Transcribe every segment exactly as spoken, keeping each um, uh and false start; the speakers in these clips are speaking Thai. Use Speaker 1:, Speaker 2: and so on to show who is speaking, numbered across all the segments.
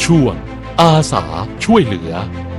Speaker 1: ช่วงอาสาช่วยเหลือ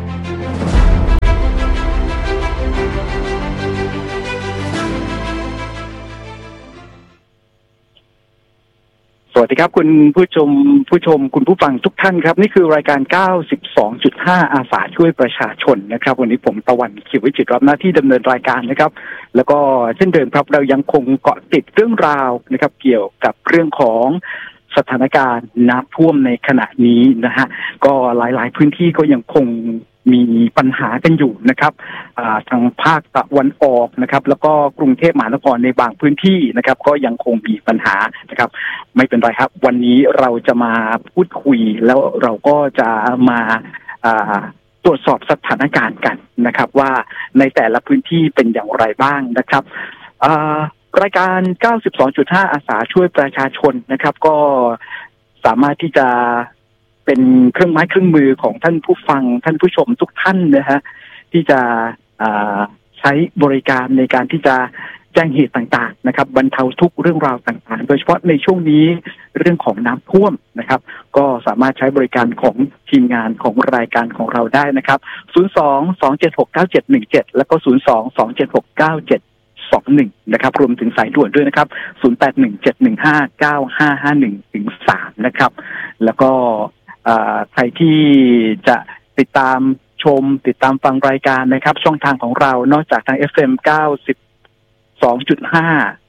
Speaker 2: สวัสดีครับคุณผู้ชมผู้ชมคุณผู้ฟังทุกท่านครับนี่คือรายการ เก้าสิบสองจุดห้า อาสาช่วยประชาชนนะครับวันนี้ผมตะวันขิววิจิตรรับหน้าที่ดำเนินรายการนะครับแล้วก็เช่นเดิมครับเรายังคงเกาะติดเรื่องราวนะครับเกี่ยวกับเรื่องของสถานการณ์น้ำท่วมในขณะนี้นะฮะก็หลายๆพื้นที่ก็ยังคงมีปัญหากันอยู่นะครับทางภาคตะวันออกนะครับแล้วก็กรุงเทพมหานครในบางพื้นที่นะครับก็ยังคงมีปัญหานะครับไม่เป็นไรครับวันนี้เราจะมาพูดคุยแล้วเราก็จะมาตรวจสอบสถานการณ์กันนะครับว่าในแต่ละพื้นที่เป็นอย่างไรบ้างนะครับรายการ เก้าสิบสองจุดห้า อาสาช่วยประชาชนนะครับก็สามารถที่จะเป็นเครื่องไม้เครื่องมือของท่านผู้ฟังท่านผู้ชมทุกท่านนะฮะที่จะใช้บริการในการที่จะแจ้งเหตุต่างๆนะครับบรรเทาทุกเรื่องราวต่างๆโดยเฉพาะในช่วงนี้เรื่องของน้ำท่วมนะครับก็สามารถใช้บริการของทีมงานของรายการของเราได้นะครับศูนย์ สอง สอง เจ็ด หก เก้า เจ็ด หนึ่ง เจ็ดแล้วก็ศูนย์ สอง สอง เจ็ด หก เก้า เจ็ด สอง หนึ่งนะครับรวมถึงสายด่วนด้วยนะครับศูนย์ แปด หนึ่ง เจ็ด หนึ่ง ห้า เก้า ห้า ห้า หนึ่ง ถึง สามนะครับแล้วก็ใครที่จะติดตามชมติดตามฟังรายการนะครับช่องทางของเรานอกจากทาง เอฟ เอ็ม เก้าสิบสองจุดห้า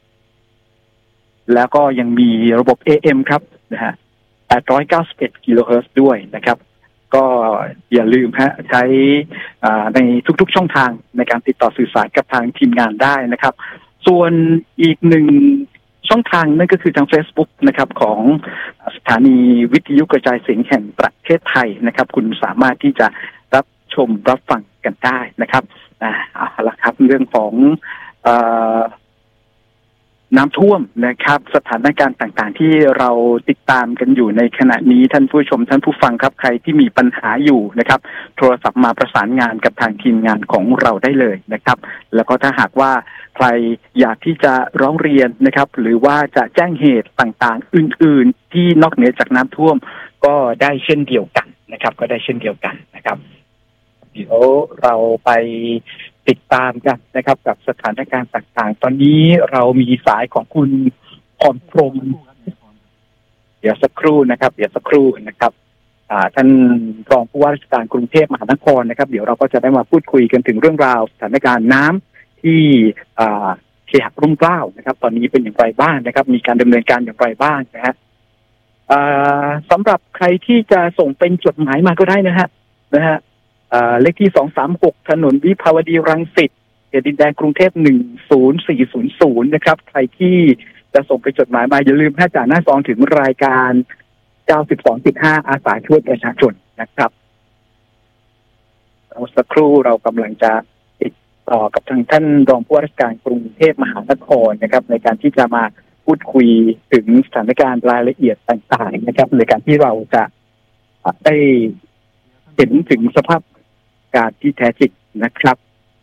Speaker 2: แล้วก็ยังมีระบบ เอ เอ็ม ครับนะฮะแปดร้อยเก้าสิบเอ็ดกิโลเฮิรตซ์ด้วยนะครับก็อย่าลืมฮะใช้ในทุกๆช่องทางในการติดต่อสื่อสารกับทางทีมงานได้นะครับส่วนอีกหนึ่งช่องทางนั่นก็คือทาง Facebook นะครับของสถานีวิทยุกระจายเสียงแห่งประเทศไทยนะครับคุณสามารถที่จะรับชมรับฟังกันได้นะครับอ่าเอาละครับเรื่องของเอ่อน้ำท่วมนะครับสถานการณ์ต่างๆที่เราติดตามกันอยู่ในขณะนี้ท่านผู้ชมท่านผู้ฟังครับใครที่มีปัญหาอยู่นะครับโทรศัพท์มาประสานงานกับทางทีมงานของเราได้เลยนะครับแล้วก็ถ้าหากว่าใครอยากที่จะร้องเรียนนะครับหรือว่าจะแจ้งเหตุต่างๆอื่นๆที่นอกเหนือจากน้ำท่วมก็ได้เช่นเดียวกันนะครับก็ได้เช่นเดียวกันนะครับเดี๋ยวเราไปติดตามกันนะครับกับสถานการณ์ต่างๆตอนนี้เรามีสายของคุณพรพรหมเดี๋ยวสักครู่นะครับเดี๋ยวสักครู่นะครับท่านรองผู้ว่าราชการกรุงเทพมหานครนะครับเดี๋ยวเราก็จะได้มาพูดคุยกันถึงเรื่องราวสถานการณ์น้ำที่เคหะร่มเกล้านะครับตอนนี้เป็นอย่างไรบ้างนะครับมีการดำเนินการอย่างไรบ้างนะฮะสำหรับใครที่จะส่งเป็นจดหมายมาก็ได้นะฮะนะฮะเลขที่สองสามหกถนนวิภาวดีรังสิตเขตดินแดงกรุงเทพหนึ่งศูนย์สี่ศูนย์ศูนย์นะครับใครที่จะส่งไปจดหมายมาอย่าลืมให้จ่าหน้าซองถึงรายการ เก้าสิบสองจุดห้า อาสาช่วยประชาชนนะครับสักครู่เรากำลังจะติดต่อกับทางท่านรองผู้ว่าราชการกรุงเทพมหานครนะครับในการที่จะมาพูดคุยถึงสถานการณ์รายละเอียดต่างๆนะครับในการที่เราจะได้เห็นถึงสภาพการที่แท้จริงนะครับ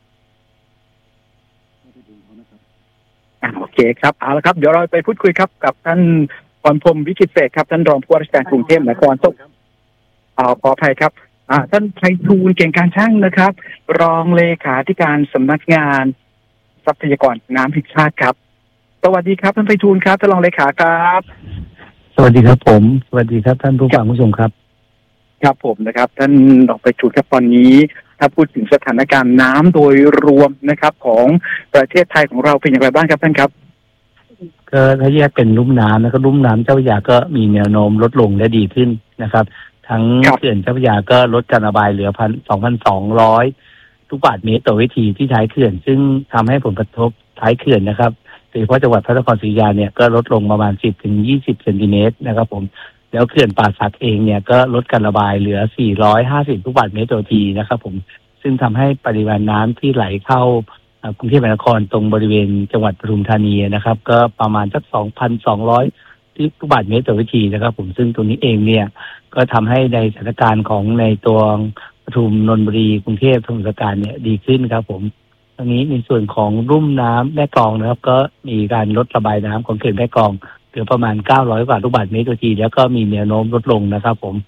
Speaker 2: อ่าโอเคครับเอาละครับเดี๋ยวเราไปพูดคุยครับกับท่านพรพรหมวิจิตรเศรษฐ์ครับท่านรองผู้ว่าราชการกรุงเทพมหานครต้องอ่าขออภัยครับอ่าท่านไพฑูรย์เก่งการช่างนะครับรองเลขาธิการสำนักงานทรัพยากรน้ำแห่งชาติครับสวัสดีครับท่านไพฑูรย์ครับท่านรองเลขาครับ
Speaker 3: สวัสดีครับผมสวัสดีครับท่านผู้ฟังผู้ชมครับ
Speaker 2: ครับผมนะครับท่านรองไพฑูรย์ครับตอนนี้ถ้าพูดถึงสถานการณ์น้ำโดยรวมนะครับของประเทศไทยของเราเป็นอย่างไรบ้างครับท่านครับ
Speaker 3: ก็ถ้าแยกเป็นลุ่มน้ำแล้วก็ลุ่มน้ำเจ้าพระยาก็มีแนวโน้มลดลงและดีขึ้นนะครับทั้งเขื่อนเจ้าพระยาก็ลดการระบายเหลือพันสองพันสองร้อยลูกบาศก์เมตรต่อวิถีที่ท้ายเขื่อนซึ่งทำให้ผลกระทบท้ายเขื่อนนะครับโดยเฉพาะจังหวัดพระนครศรีอยุธยาเนี่ยก็ลดลงประมาณสิบถึงยี่สิบเซนติเมตรนะครับผมแล้วเขื่อนป่าสักเองเนี่ยก็ลดการระบายเหลือสี่ร้อยห้าสิบลูกบาศก์เมตรต่อวิถีนะครับผมซึ่งทำให้ปริมาณน้ำที่ไหลเข้ากรุงเทพมหานครตรงบริเวณจังหวัดปทุมธานีนะครับก็ประมาณสัก สองพันสองร้อย ลูกบาศก์เมตรต่อวิถีนะครับผมซึ่งตรงนี้เองเนี่ยก็ทำให้ในสถานการณ์ของในตัวปทุมนนทบุรีกรุงเทพสมุทรปราการเนี่ยดีขึ้นครับผมตรงนี้ในส่วนของลุ่มน้ำแม่กลองนะครับก็มีการลดระบายน้ำของเขื่อนแม่กลองเหลือประมาณเก้าร้อยกว่าลูกบาศก์เมตรต่อวิถีแล้วก็มีแนวโน้มลดลงนะครับผม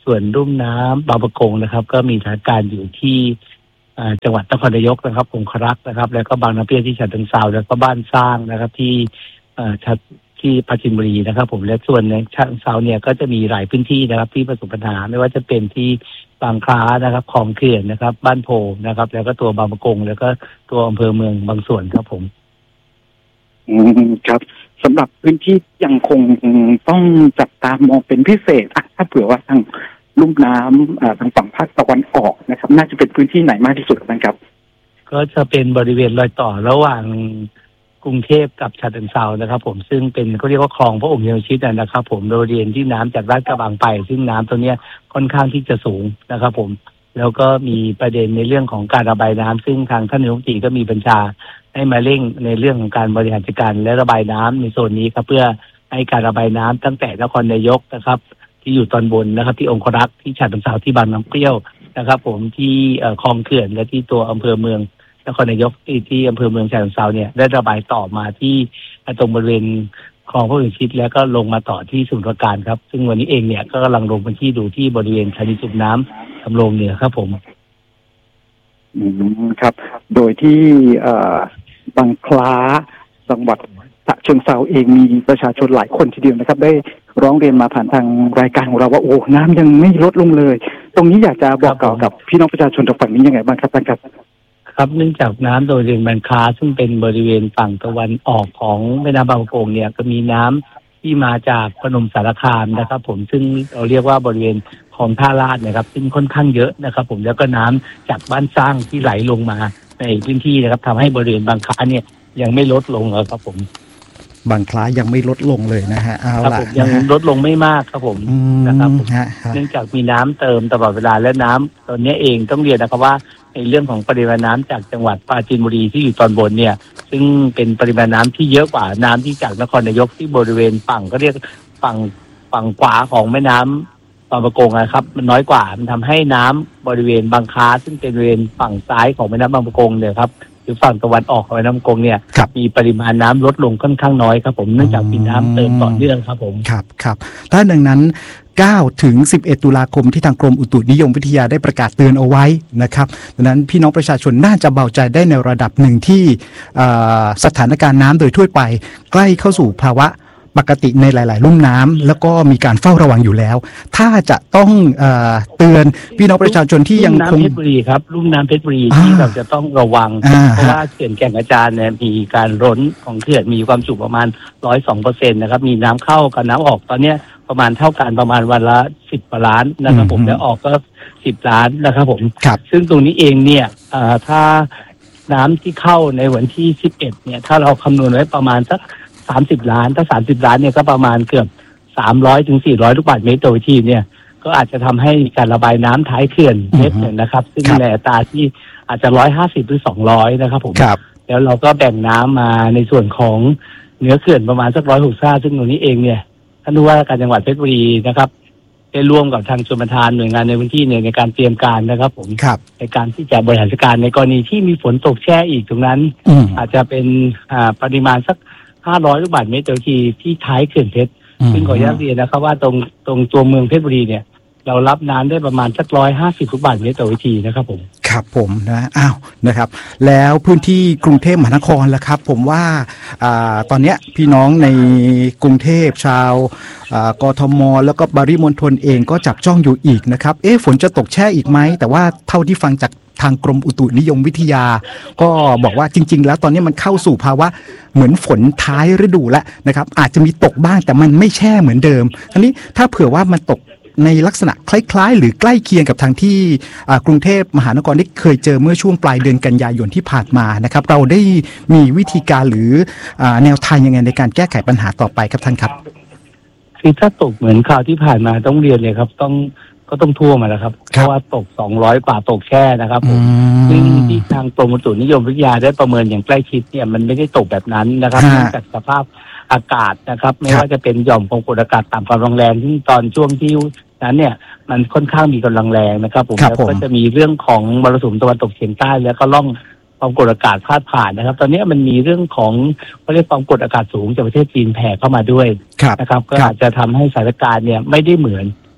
Speaker 3: ส่วนลุ่มน้ำบางปะกงนะครับก็มีสถานการณ์อยู่ที่จังหวัดนครนายกนะครับองครักษ์นะครับแล้วก็บางน้ำเปรี้ยวที่ฉะเชิงเทราแล้วก็บ้านสร้างนะครับที่ที่ปราจีนบุรีนะครับผมและส่วนในฉะเชิงเทราเนี่ยก็จะมีหลายพื้นที่นะครับที่ประสบปัญหาไม่ว่าจะเป็นที่บางคล้านะครับคลองเขื่อนนะครับบ้านโพนะครับแล้วก็ตัวบางปะกงแล้วก็ตัวอำเภอเมืองบางส่วนครับผม
Speaker 2: อืมครับสำหรับพื้นที่ยังคงต้องจับตามองเป็นพิเศษอ่ะถ้าเผื่อว่าทางลุ่มน้ำทางฝั่งภาคตะวันออกนะครับน่าจะเป็นพื้นที่ไหนมากที่สุดนะครับ
Speaker 3: ก็จะเป็นบริเวณรอยต่อระหว่างกรุงเทพกับฉะเชิงเทรานะครับผมซึ่งเป็นเขาเรียกว่าคลองพระองค์เยาวชิตนะครับผมบริเวณที่น้ำจากลาดกระบังไปซึ่งน้ำตัวนี้ค่อนข้างที่จะสูงนะครับผมแล้วก็มีประเด็นในเรื่องของการระบายน้ำซึ่งทางท่านนายกรัฐมนตรีก็มีบัญชาให้มาเร่งในเรื่องของการบริหารจัดการและระบายน้ำในโซนนี้ครับเพื่อให้การระบายน้ำตั้งแต่นครนายกนะครับที่อยู่ตอนบนนะครับที่องครักษ์ที่ฉะเชิงเทราที่บางน้ำเปรี้ยวนะครับผมที่คลองเขื่อนและที่ตัวอำเภอเมืองนครนายกที่ที่อำเภอเมืองฉะเชิงเทราเนี่ยได้ระบายต่อมาที่ตรงบริเวณคลองพระองค์ชิดแล้วก็ลงมาต่อที่สมุทรปราการครับซึ่งวันนี้เองเนี่ยก็กำลังลงพื้นที่ดูที่บริเวณสถานีสูบน้ำสำโรงเหนือครับผม
Speaker 2: อืมครับโดยที่บางคล้าจังหวัดฉะเชิงเทราเองมีประชาชนหลายคนทีเดียวนะครับได้ร้องเรียนมาผ่านทางรายการของเราว่าโอ้น้ำยังไม่ลดลงเลยตรงนี้อยากจะบอกกล่าวกับพี่น้องประชาชนทางฝั่งนี้ยังไงบ้างครับท่านครับ
Speaker 3: ครับเนื่องจากน้ำโดยบริเวณบางคล้าซึ่งเป็นบริเวณฝั่งตะวันออกของแม่น้ำบางปะกงเนี่ยก็มีน้ำที่มาจากพนมสารคามนะครับผมซึ่งเราเรียกว่าบริเวณคลองท่าลาดนะครับซึ่งค่อนข้างเยอะนะครับผมแล้วก็น้ำจากบ้านสร้างที่ไหลลงมาในพื้นที่นะครับทำให้บริเวณบางคล้าเนี่ยยังไม่ลดลงครับผม
Speaker 4: บางคล้ายังไม่ลดลงเลยนะฮะเอาล่ะ
Speaker 3: ยังลดลงไม่มากครับผมนะครับเนื่องจากมีน้ำเติมตลอดเวลาและน้ำตอนนี้เองต้องเรียนนะครับว่าในเรื่องของปริมาณน้ำจากจังหวัดปราจีนบุรีที่อยู่ตอนบนเนี่ยซึ่งเป็นปริมาณน้ำที่เยอะกว่าน้ำที่จากนครนายกที่บริเวณฝั่งก็เรียกฝั่งฝั่งขวาของแม่น้ำบางปะกงนะครับมันน้อยกว่ามันทำให้น้ำบริเวณบางคล้าซึ่งเป็นบริเวณฝั่งซ้ายของแม่น้ำบางปะกงเนี่ยครับหรือฝั่งตะวันออกของแม่น้ำบางปะกงเนี่ยมีปริมาณน้ำลดลงค่อนข้างน้อยครับผมเนื่องจากมีน้ำเติมต่อเนื่องครับผม
Speaker 4: ครับครับถ้าดังนั้นเก้าถึงสิบเอ็ดตุลาคมที่ทางกรมอุตุนิยมวิทยาได้ประกาศเตือนเอาไว้นะครับดังนั้นพี่น้องประชาชนน่าจะเบาใจได้ในระดับหนึ่งที่สถานการณ์น้ำโดยทั่วไปใกล้เข้าสู่ภาวะปกติในหลายๆลุ่มน้ำแล้วก็มีการเฝ้าระวังอยู่แล้วถ้าจะต้องเอ่อเตือนพี่น้องประชาชนที่ยังคง
Speaker 3: ลุ่มน้ำเพชรบุรีครับลุ่มน้ำเพชรบุรีที่เราจะต้องระวังเพราะว่าเขื่อนแก่งกระจานเนี่ยมีการล้นของเขื่อนมีความจุประมาณร้อยสองเปอร์เซ็นต์นะครับมีน้ำเข้ากับน้ำออกตอนนี้ประมาณเท่ากันประมาณวันละสิบล้านนะครับผมแล้วออกก็สิบล้านนะครับผมซึ่งตรงนี้เองเนี่ยถ้าน้ำที่เข้าในวันที่สิบเอ็ดเนี่ยถ้าเราคำนวณไว้ประมาณสักสามสิบล้านถ้าสามสิบล้านเนี่ยก็ประมาณเกือบสามร้อยถึงสี่ร้อยลูกบาศก์เมตรต่อวินาทีเนี่ยก็อาจจะทำให้การระบายน้ำท้ายเขื่อนเล็กเนี่ยนะครับซึ่งในอัตราที่อาจจะร้อยห้าสิบหรือสองร้อยนะครับผมแล้วเราก็แบ่งน้ำมาในส่วนของเหนือเขื่อนประมาณสักร้อยหกสิบห้าซึ่งตรงนี้เองเนี่ยท่านผู้ว่าการจังหวัดเพชรบุรีนะครับได้ร่วมกับทางชลประทานหน่วยงานในพื้นที่เนี่ยในการเตรียมการนะครับผมในการที่จะบริหารจัดการในกรณีที่มีฝนตกแช่อีกตรงนั้นอาจจะเป็นปริมาณสักห้าร้อยลูกบาศก์เมตรต่อวินาทีที่ท้ายเขื่อนเพชรซึ่งขออนุญาตเรียนนะครับว่าตรงตรงตัวเมืองเพชรบุรีเนี่ยเรารับน้ำได้ประมาณสักร้อยห้าสิบลูกบาศก์เมตรต่อวินาทีนะครับผม
Speaker 4: ครับผมนะอ้าวนะครับแล้วพื้นที่กรุงเทพมหานครล่ะครับผมว่าอ่าตอนนี้พี่น้องในกรุงเทพชาวกทมแล้วก็ปริมณฑลเองก็จับจ้องอยู่อีกนะครับเอ๊ะฝนจะตกแช่อีกไหมแต่ว่าเท่าที่ฟังจากทางกรมอุตุนิยมวิทยาก็บอกว่าจริงๆแล้วตอนนี้มันเข้าสู่ภาวะเหมือนฝนท้ายฤดูแล้วนะครับอาจจะมีตกบ้างแต่มันไม่แช่เหมือนเดิมทีนี้ถ้าเผื่อว่ามันตกในลักษณะคล้ายๆหรือใกล้เคียงกับทางที่กรุงเทพมหานครได้เคยเจอเมื่อช่วงปลายเดือนกันยายนที่ผ่านมานะครับเราได้มีวิธีการหรือแนวทางยังไงในการแก้ไขปัญหาต่อไปครับท่านครับ
Speaker 3: คือถ้าตกเหมือนข่าวที่ผ่านมาต้องเรียนเลยครับต้องก็ต้องท่วมมาแล้วครับเพราะว่าตกสองร้อยกว่าตกแช่นะครับซึ่งที่ทางกรมอุตุนิยมวิทยาได้ประเมินอย่างใกล้ชิดเนี่ยมันไม่ได้ตกแบบนั้นนะครับเนื่องจากสภาพอากาศนะครับไม่ว่าจะเป็นหย่อมความกดอากาศต่ำกำลังแรงที่ตอนช่วงที่นั้นเนี่ยมันค่อนข้างมีกำลังแรงนะครับผมแล้วก็จะมีเรื่องของมรสุมตะวันตกเฉียงใต้แล้วก็ล่องความกดอากาศพาดผ่านนะครับตอนนี้มันมีเรื่องของเขาเรียกความกดอากาศสูงจากประเทศจีนแผ่เข้ามาด้วยนะครับก็อาจจะทำให้สถานการณ์เนี่ยไม่ได้เหมือน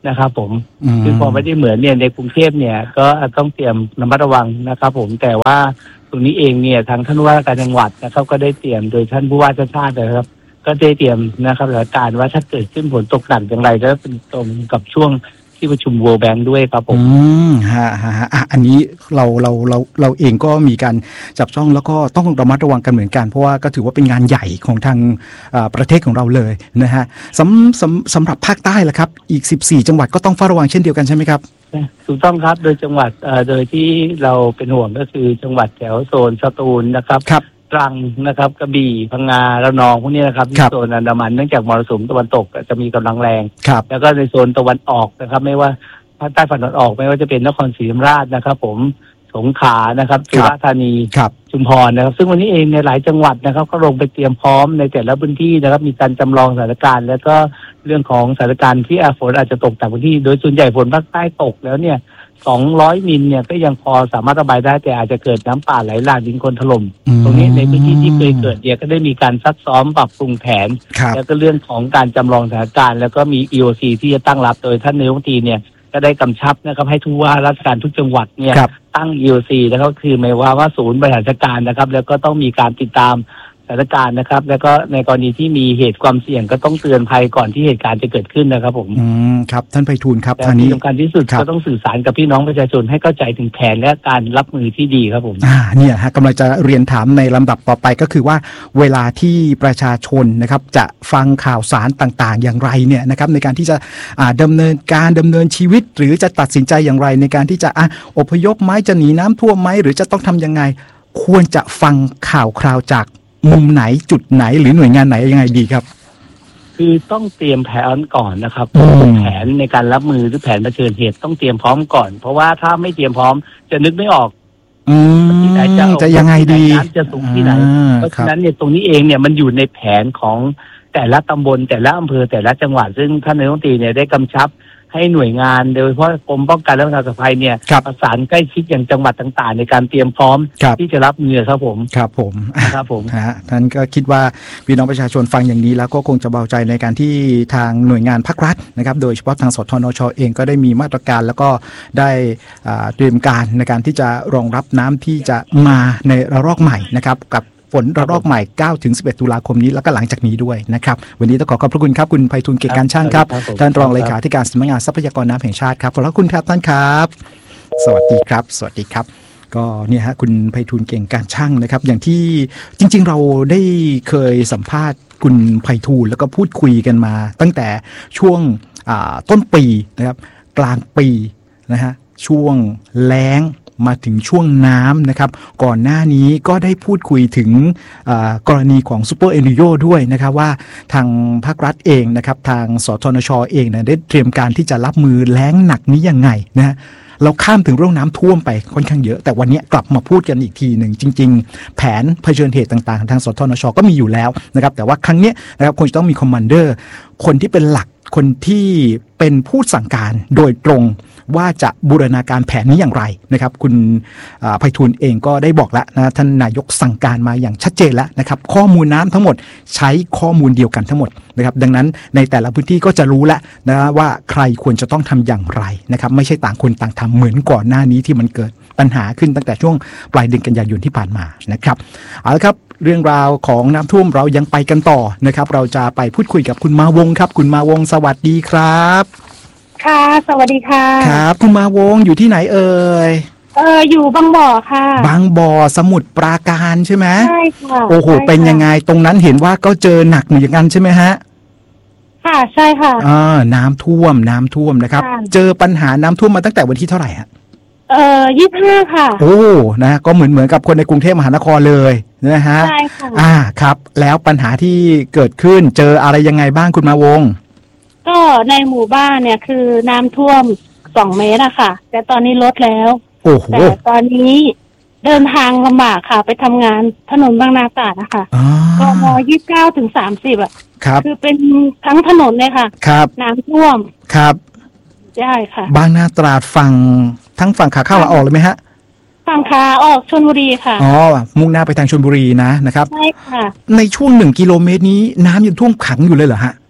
Speaker 3: นะครับผมคือพอไม่ได้เหมือนเนี่ยในกรุงเทพเนี่ยก็ต้องเตรียมระมัดระวังนะครับผมแต่ว่าตรงนี้เองเนี่ยทางท่านผู้ว่าราชการจังหวัดนะครับก็ได้เตรียมโดยท่านผู้ว่าชาติชาตินะครับก็ได้เตรียมนะครับสถานการณ์ว่าถ้าเกิดขึ้นฝนตกหนักอย่างไรก็เป็นตรงกับช่วงที่ประชุม World Bank ด้วยครับผม
Speaker 4: อืมฮะฮะฮะอ่ะอันนี้เราเราเราเราเองก็มีการจับจ้องแล้วก็ต้องระมัดระวังกันเหมือนกันเพราะว่าก็ถือว่าเป็นงานใหญ่ของทางประเทศของเราเลยนะฮะสำสำสำหรับภาคใต้ล่ะครับอีกสิบสี่จังหวัดก็ต้องเฝ้าระวังเช่นเดียวกันใช่ไหมครับ
Speaker 3: ถูกต้องครับโดยจังหวัดโดยที่เราเป็นห่วงก็คือจังหวัดแถวโซนสตูลนะครับตรังนะครับกระบี่พังงาระนองพวกนี้นะครับที่โซนอันดามันเนื่องจากมรสุมตะวันตกจะมีกำลังแรงแล้วก็ในโซนตะวันออกนะครับไม่ว่าภาคใต้ฝั่งตะวันออกไม่ว่าจะเป็นนครศรีธรรมราชนะครับผมสงขลานะครับสุราษฎร์ธานีชุมพรนะครับซึ่งวันนี้เองในหลายจังหวัดนะครับก็ลงไปเตรียมพร้อมในแต่ละพื้นที่นะครับมีการจำลองสถานการณ์แล้วก็เรื่องของสถานการณ์ที่ฝนอาจจะตกต่างพื้นที่โดยส่วนใหญ่ฝนภาคใต้ตกแล้วเนี่ยสองร้อยมิลเนี่ยก็ยังพอสามารถระบายได้แต่อาจจะเกิดน้ำป่าไหลหลากดินโคลนถล่มตรงนี้ในพื้นที่ที่เคยเกิดเนี่ยก็ได้มีการซักซ้อมปรับปรุงแผนแล้วก็เรื่องของการจำลองสถานการณ์แล้วก็มี อี โอ ซี ที่จะตั้งรับโดยท่านนายกรัฐมนตรีเนี่ยก็ได้กำชับนะครับให้ทุกว่าราชการทุกจังหวัดเนี่ยตั้ง อี โอ ซี นะครับคือหมายว่าว่าศูนย์บริหารจัดการนะครับแล้วก็ต้องมีการติดตามสถานการณ์นะครับแล้วก็ในกรณีที่มีเหตุความเสี่ยงก็ต้องเตือนภัยก่อนที่เหตุการณ์จะเกิดขึ้นนะครับผม
Speaker 4: อืมครับท่านไพฑูรย์ครับ
Speaker 3: ทางนี้สำคัญที่สุดก็ต้องสื่อสารกับพี่น้องประชาชนให้เข้าใจถึงแผนและการรับมือที่ดีครับผม
Speaker 4: อ่าเนี่ยฮะกำลังจะเรียนถามในลำดับต่อไปก็คือว่าเวลาที่ประชาชนนะครับจะฟังข่าวสารต่างๆอย่างไรเนี่ยนะครับในการที่จะอ่าดำเนินการดำเนินชีวิตหรือจะตัดสินใจอย่างไรในการที่จะอ่ะอพยพไหมจะหนีน้ำท่วมไหมหรือจะต้องทำยังไงควรจะฟังข่าวคราวจากมุมไหนจุดไหนหรือหน่วยงานไหนยังไงดีครับ
Speaker 3: คือต้องเตรียมแผนก่อนนะครับแผนในการรับมือหรือแผนเผชิญเหตุต้องเตรียมพร้อมก่อนเพราะว่าถ้าไม่เตรียมพร้อมจะนึกไม่ออก
Speaker 4: ที่ไหนจะจะยังไงดี
Speaker 3: จะสูงที่ไหนเพราะฉะนั้นเนี่ยตรงนี้เองเนี่ยมันอยู่ในแผนของแต่ละตำบลแต่ละอำเภอแต่ละจังหวัดซึ่งท่านนายกรัฐมนตรีเนี่ยได้กำชับให้หน่วยงานโดยเฉพาะกรมป้องกันและบรรเทาสาธารณภัยเนี่ยประสานใกล้ชิดอย่างจังหวัดต่างๆในการเตรียมพร้อมที่จะรับมือครับผม
Speaker 4: ครับผม
Speaker 3: ครับผม
Speaker 4: ฮะท่านก็คิดว่าพี่น้องประชาชนฟังอย่างนี้แล้วก็คงจะเบาใจในการที่ทางหน่วยงานภาครัฐนะครับโดยเฉพาะทางสทนช.เองก็ได้มีมาตรการแล้วก็ได้เตรียมการในการที่จะรองรับน้ำที่จะมาในระลอกใหม่นะครับกับฝนระลอกใหม่ เก้าถึงสิบเอ็ด ตุลาคมนี้แล้วก็หลังจากนี้ด้วยนะครับวันนี้ต้องขอขอบพระคุณครับคุณไพฑูรย์เกียรติการช่างครับท่านรองเลขาธิการสำนักงานทรัพยากรน้ำแห่งชาติครับขอบพระคุณครับท่านครับสวัสดีครับสวัสดีครับก็เนี่ยฮะคุณไพฑูรย์เก่งการช่างนะครับอย่างที่จริงๆเราได้เคยสัมภาษณ์คุณไพฑูรย์แล้วก็พูดคุยกันมาตั้งแต่ช่วงต้นปีนะครับกลางปีนะฮะช่วงแล้งมาถึงช่วงน้ำนะครับก่อนหน้านี้ก็ได้พูดคุยถึงกรณีของซูเปอร์เอลนิโญด้วยนะครับว่าทางภาครัฐเองนะครับทางสทนช.เองนะได้เตรียมการที่จะรับมือแล้งหนักนี้ยังไงนะฮะเราข้ามถึงเรื่องน้ำท่วมไปค่อนข้างเยอะแต่วันนี้กลับมาพูดกันอีกทีหนึ่งจริงๆแผนเผชิญเหตุต่างๆทางสทนช.ก็มีอยู่แล้วนะครับแต่ว่าครั้งนี้นะครับคงจะต้องมีคอมมานเดอร์คนที่เป็นหลักคนที่เป็นผู้สั่งการโดยตรงว่าจะบูรณาการแผนนี้อย่างไรนะครับคุณไพฑูรย์เองก็ได้บอกแล้วนะท่านนายกสั่งการมาอย่างชัดเจนแล้วนะครับข้อมูลน้ำทั้งหมดใช้ข้อมูลเดียวกันทั้งหมดนะครับดังนั้นในแต่ละพื้นที่ก็จะรู้แล้วนะว่าใครควรจะต้องทำอย่างไรนะครับไม่ใช่ต่างคนต่างทำเหมือนก่อนหน้านี้ที่มันเกิดปัญหาขึ้นตั้งแต่ช่วงปลายเดือนกันยายนที่ผ่านมานะครับเอาละครับเรื่องราวของน้ำท่วมเรายังไปกันต่อนะครับเราจะไปพูดคุยกับคุณมาวงครับคุณมาวงสวัสดีครับ
Speaker 5: ค่ะสวัสดีค่ะ
Speaker 4: ครับคุณมาวงอยู่ที่ไหนเอ่ย
Speaker 5: เอออยู่บางบ่อค่ะ
Speaker 4: บางบ่อสมุทรปราการใช่ไหม
Speaker 5: ใช่ค่ะ
Speaker 4: โอ้โหเป็นยังไงตรงนั้นเห็นว่าก็เจอหนักเหมือนกันใช่ไหมฮะ
Speaker 5: ค่ะใช่ค่ะ
Speaker 4: อ่าน้ำท่วมน้ำท่วมนะครับเจอปัญหาน้ำท่วมมาตั้งแต่วันที่เท่าไหร่ฮะ
Speaker 5: เอ่อยี่สิบห้าค่ะ
Speaker 4: โอ้นะก็เหมือนเหมือนกับคนในกรุงเทพมหานครเลยนะฮะ
Speaker 5: ใช่ค่ะ
Speaker 4: อ่าครับแล้วปัญหาที่เกิดขึ้นเจออะไรยังไงบ้างคุณมาวง
Speaker 5: ก็ในหมู่บ้านเนี่ยคือน้ำท่วมสองเมตรอะค่ะแต่ตอนนี้ลดแล้วแต่ตอนนี้เดินทางลำบากค่ะไปทำงานถนนบางนาตราดนะคะกมยี่สิบเก้าถึงสามสิบอะคือเป็นทั้งถนนเลยค่ะน้ำท่วม
Speaker 4: ครับ
Speaker 5: ใช่ค่ะ
Speaker 4: บางนาตราดฝั่งทั้งฝั่งขาเข้าและออกเลยไหมฮะ
Speaker 5: ฝั่งขาออกชลบุรีค่ะ
Speaker 4: อ๋อมุ่งหน้าไปทางชลบุรีนะนะครับ
Speaker 5: ใช่ค่ะ
Speaker 4: ในช่วงหนึ่งกิโลเมตรนี้น้ำยังท่วมขังอยู่เลยเหรอฮะ
Speaker 5: ใ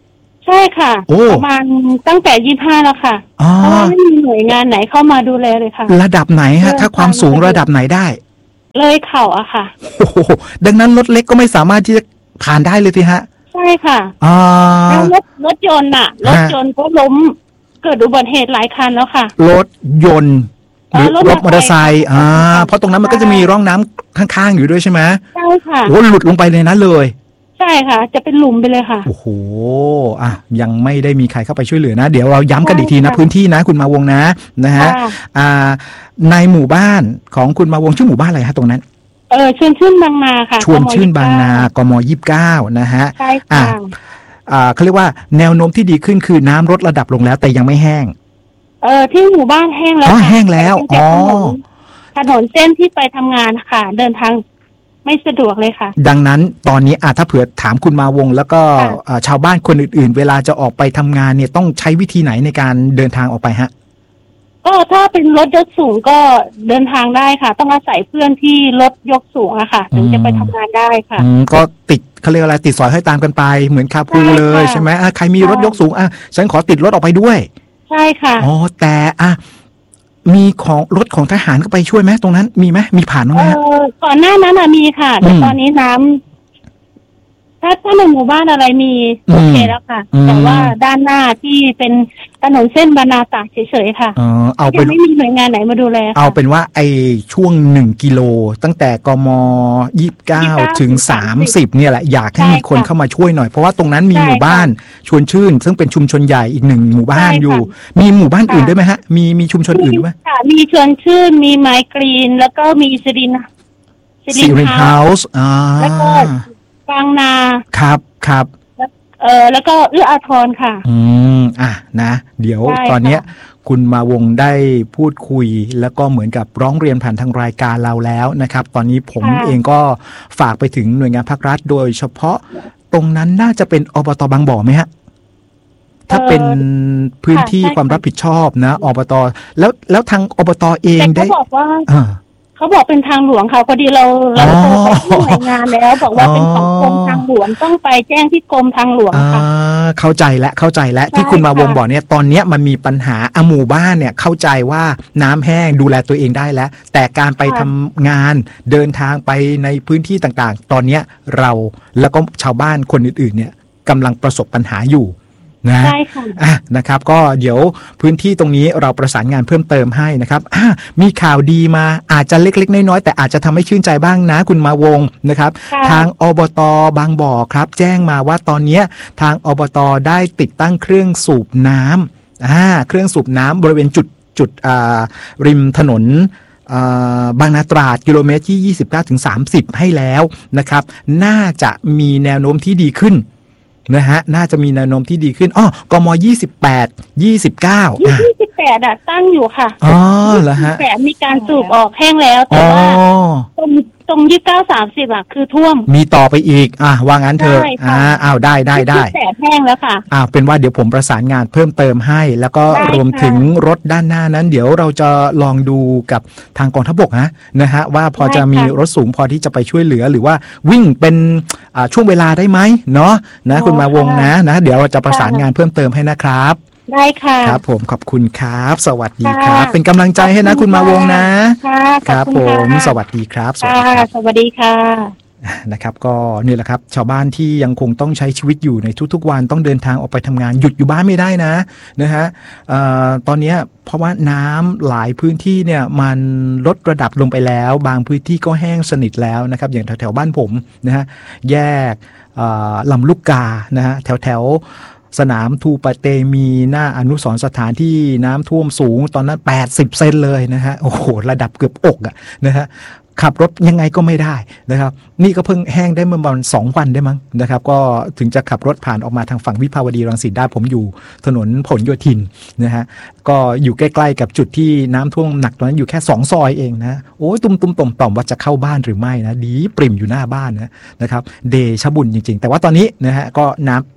Speaker 5: ใช่ค่ะประมาณตั้งแต่ยี่สิบห้าแล้วค่ะเพราะว่าไม่มีหน่วยงานไหนเข้ามาดูแลเลยค่ะ
Speaker 4: ระดับไหนฮะถ้าความสูงระดับไหนได้
Speaker 5: เลยเข่าอะค่ะ
Speaker 4: โอ้โหดังนั้นรถเล็กก็ไม่สามารถที่จะผ่านได้เลยสิฮะ
Speaker 5: ใช่ค่ะแล้วรถรถยนต์อะรถยนต์ก็ล้มเกิดอุบัติเหตุหลายคันแล้วค่ะ
Speaker 4: รถยนต์หรือรถมอเตอร์ไซค์อ่าเพราะตรงนั้นมันก็จะมีร่องน้ำข้างๆอยู่ด้วยใช่ไหม
Speaker 5: ใช่ค่ะ
Speaker 4: โอ้หลุดลงไปในนั้นเลย
Speaker 5: ใช่ค่ะจะเป็นหลุมไปเลยค่ะ
Speaker 4: โอ้โหอ่ะยังไม่ได้มีใครเข้าไปช่วยเหลือนะเดี๋ยวเราย้ำกันอีกทีนะพื้นที่นะคุณมาวงนะนะฮะอ่าในหมู่บ้านของคุณมาวงชื่อหมู่บ้านอะไรฮะตรงนั้น
Speaker 5: เออชวนชื่นบางนาค่ะ
Speaker 4: ชวนชื่นบางนากมยี่สิบเก้านะฮะ
Speaker 5: ใช่ค่ะ
Speaker 4: อ่าเขาเรียกว่าแนวโน้มที่ดีขึ้นคือน้ำลดระดับลงแล้วแต่ยังไม่แห้ง
Speaker 5: เออที่หมู่บ้านแห้งแล้ว
Speaker 4: อ๋อแห้งแล้วอ๋อ
Speaker 5: ถนนเส้นที่ไปทำงานค่ะเดินทางไม่สะดวกเลยค่ะ
Speaker 4: ดังนั้นตอนนี้อาจถ้าเผื่อถามคุณมาวงแล้วก็ชาวบ้านคนอื่นๆเวลาจะออกไปทำงานเนี่ยต้องใช้วิธีไหนในการเดินทางออกไปฮะ
Speaker 5: ก็ถ้าเป็นรถยกสูงก็เดินทางได้ค่ะต้องอาศัยเพื่อนที่รถยกสูงอะค่ะถึงจะไปทำงานได้ค่ะ
Speaker 4: ก็ติดเขาเรียกอะไรติดสอยให้ตามกันไปเหมือนคาพูเลยใช่ไหมใครมีรถยกสูงอ่ะฉันขอติดรถออกไปด้วย
Speaker 5: ใช่ค่ะ
Speaker 4: อ๋อแต่อ่ะมีของรถของทหารก็ไปช่วยไหมตรงนั้นมีไหมมีผ่านไหม
Speaker 5: ก่อนหน้านั้นอะมีค่ะแต่ตอนนี้น้ำถ้าถ้าในหมู่บ้านอะไรมีโอเคแล้วค่ะแต่ว่าด้านหน้าที่เป็นถนนเส้นบรรณาตากเฉยๆค่ะ
Speaker 4: อ๋อเอาเป็น
Speaker 5: ไม่มีหน่วยงานไหนมาดูแล
Speaker 4: เอาเป็นว่าไอช่วงหนึ่งกิโลตั้งแต่กมยี่สิบเก้าถึงสามสิบเนี่ยแหละอยากให้มีคนเข้ามาช่วยหน่อยเพราะว่าตรงนั้นมีหมู่บ้านชวนชื่นซึ่งเป็นชุมชนใหญ่อีกหนึ่งหมู่บ้านอยู่มีหมู่บ้านอื่นด้วยไหมฮะมีมีชุมชนอื่นไหม
Speaker 5: ค่ะมีชวนชื่นมีไมกรีนแล้วก็มีสิริน
Speaker 4: สิรินเฮาส์อ่า
Speaker 5: แล้วก็บางนา
Speaker 4: ครับครับ
Speaker 5: เออแล้วก็เอื้ออาทรค่ะ
Speaker 4: อืมอ่ะนะเดี๋ยวตอนเนี้ยคุณมาวงได้พูดคุยแล้วก็เหมือนกับร้องเรียนผ่านทางรายการเราแล้วนะครับตอนนี้ผมเองก็ฝากไปถึงหน่วยงานภาครัฐโดยเฉพาะตรงนั้นน่าจะเป็นอบต.บางบ่อไหมฮะถ้าเป็นพื้นที่ความรับผิดชอบนะอบต.แล้วแล้วทางอบต.เองได้
Speaker 5: บอกว่าเขาบอกเป็นทางหลวงค่ะพอดีเราเราโทรไปที่หน่วยงานแล้วบอกว่าเป็นของกรมทางหลวงต้องไปแจ้งที่กรมทางหลวงค่ะ
Speaker 4: เข้าใจแล้วเข้าใจแล้วที่คุณมาวงบอกเนี่ยตอนนี้มันมีปัญหาอหมู่บ้านเนี่ยเข้าใจว่าน้ำแห้งดูแลตัวเองได้แล้วแต่การไปทำงานเดินทางไปในพื้นที่ต่างๆตอนนี้เราแล้วก็ชาวบ้านคนอื่นๆเนี่ยกำลังประสบปัญหาอยู่นะ
Speaker 5: ใช่ค่ะ
Speaker 4: อ่ะนะครับก็เดี๋ยวพื้นที่ตรงนี้เราประสานงานเพิ่มเติมให้นะครับมีข่าวดีมาอาจจะเล็กๆน้อยๆแต่อาจจะทำให้ชื่นใจบ้างนะคุณมาวงนะครับทางอบต.บางบ่อครับแจ้งมาว่าตอนนี้ทางอบต.ได้ติดตั้งเครื่องสูบน้ำอ่าเครื่องสูบน้ำบริเวณจุดจุดอ่าริมถนนบางนาตราดกิโลเมตรที่ยี่สิบเก้าถึงสามสิบให้แล้วนะครับน่าจะมีแนวโน้มที่ดีขึ้นนะฮะน่าจะมีแนวโน้มที่ดีขึ้นอ๋อกมยี่สิบแปด ยี่สิบเก้า
Speaker 5: ยี่สิบแปดอ่ะตั้งอยู่ค่ะ
Speaker 4: อ๋อเหรอฮะ
Speaker 5: แต่มีการสูบออกแห้งแล้วแต่ว่าตรงตรงยี่สิบเก้า สามสิบอ่ะคือท่วม
Speaker 4: มีต่อไปอีกอ่ะว่างั้นเถอะอ่าอ้าวได้ได้ได้
Speaker 5: แต่แห้งแล้วค่ะ
Speaker 4: อ้าวเป็นว่าเดี๋ยวผมประสานงานเพิ่มเติมให้แล้วก็รวมถึงรถด้านหน้านั้นเดี๋ยวเราจะลองดูกับทางกองทัพบกนะนะฮะว่าพอจะมีรถสูงพอที่จะไปช่วยเหลือหรือว่าวิ่งเป็นอ่าช่วงเวลาได้ไหมเนาะนะคุณมาวงนะนะเดี๋ยวเราจะประสานงานเพิ่มเติมให้นะครับ
Speaker 5: ได้ค่ะ
Speaker 4: ครับผมขอบคุณครับสวัสดีครับเป็นกำลังใจให้นะคุณมาวงนะ
Speaker 5: ครับ
Speaker 4: ผมสวัสดีครับ
Speaker 5: สวัสดีครับสวัสดีค่ะ
Speaker 4: นะครับก็นี่แหละครับชาวบ้านที่ยังคงต้องใช้ชีวิตอยู่ในทุกๆวันต้องเดินทางออกไปทำงานหยุดอยู่บ้านไม่ได้นะนะฮะตอนนี้เพราะว่าน้ำหลายพื้นที่เนี่ยมันลดระดับลงไปแล้วบางพื้นที่ก็แห้งสนิทแล้วนะครับอย่างแถวๆบ้านผมนะฮะแยกลำลูกกานะฮะแถวๆสนามทูปะเตมีหน้าอนุสรณ์สถานที่น้ำท่วมสูงตอนนั้นแปดสิบเซนเลยนะฮะโอ้โหระดับเกือบอกอ่ะนะฮะขับรถยังไงก็ไม่ได้นะครับนี่ก็เพิ่งแห้งได้เมื่อประมาณสองวันได้มั้งนะครับก็ถึงจะขับรถผ่านออกมาทางฝั่งวิภาวดีรังสิตได้ผมอยู่ถนนผลโยธินนะฮะก็อยู่ใกล้ๆกับจุดที่น้ำท่วมหนักตอนนั้นอยู่แค่สองซอยเองนะโอ้ยตุ้มตุ้มต่อมต่อมว่าจะเข้าบ้านหรือไม่นะดีปริ่มอยู่หน้าบ้านนะนะครับเดชบุญจริงๆแต่ว่าตอนนี้นะฮะก็น้ำ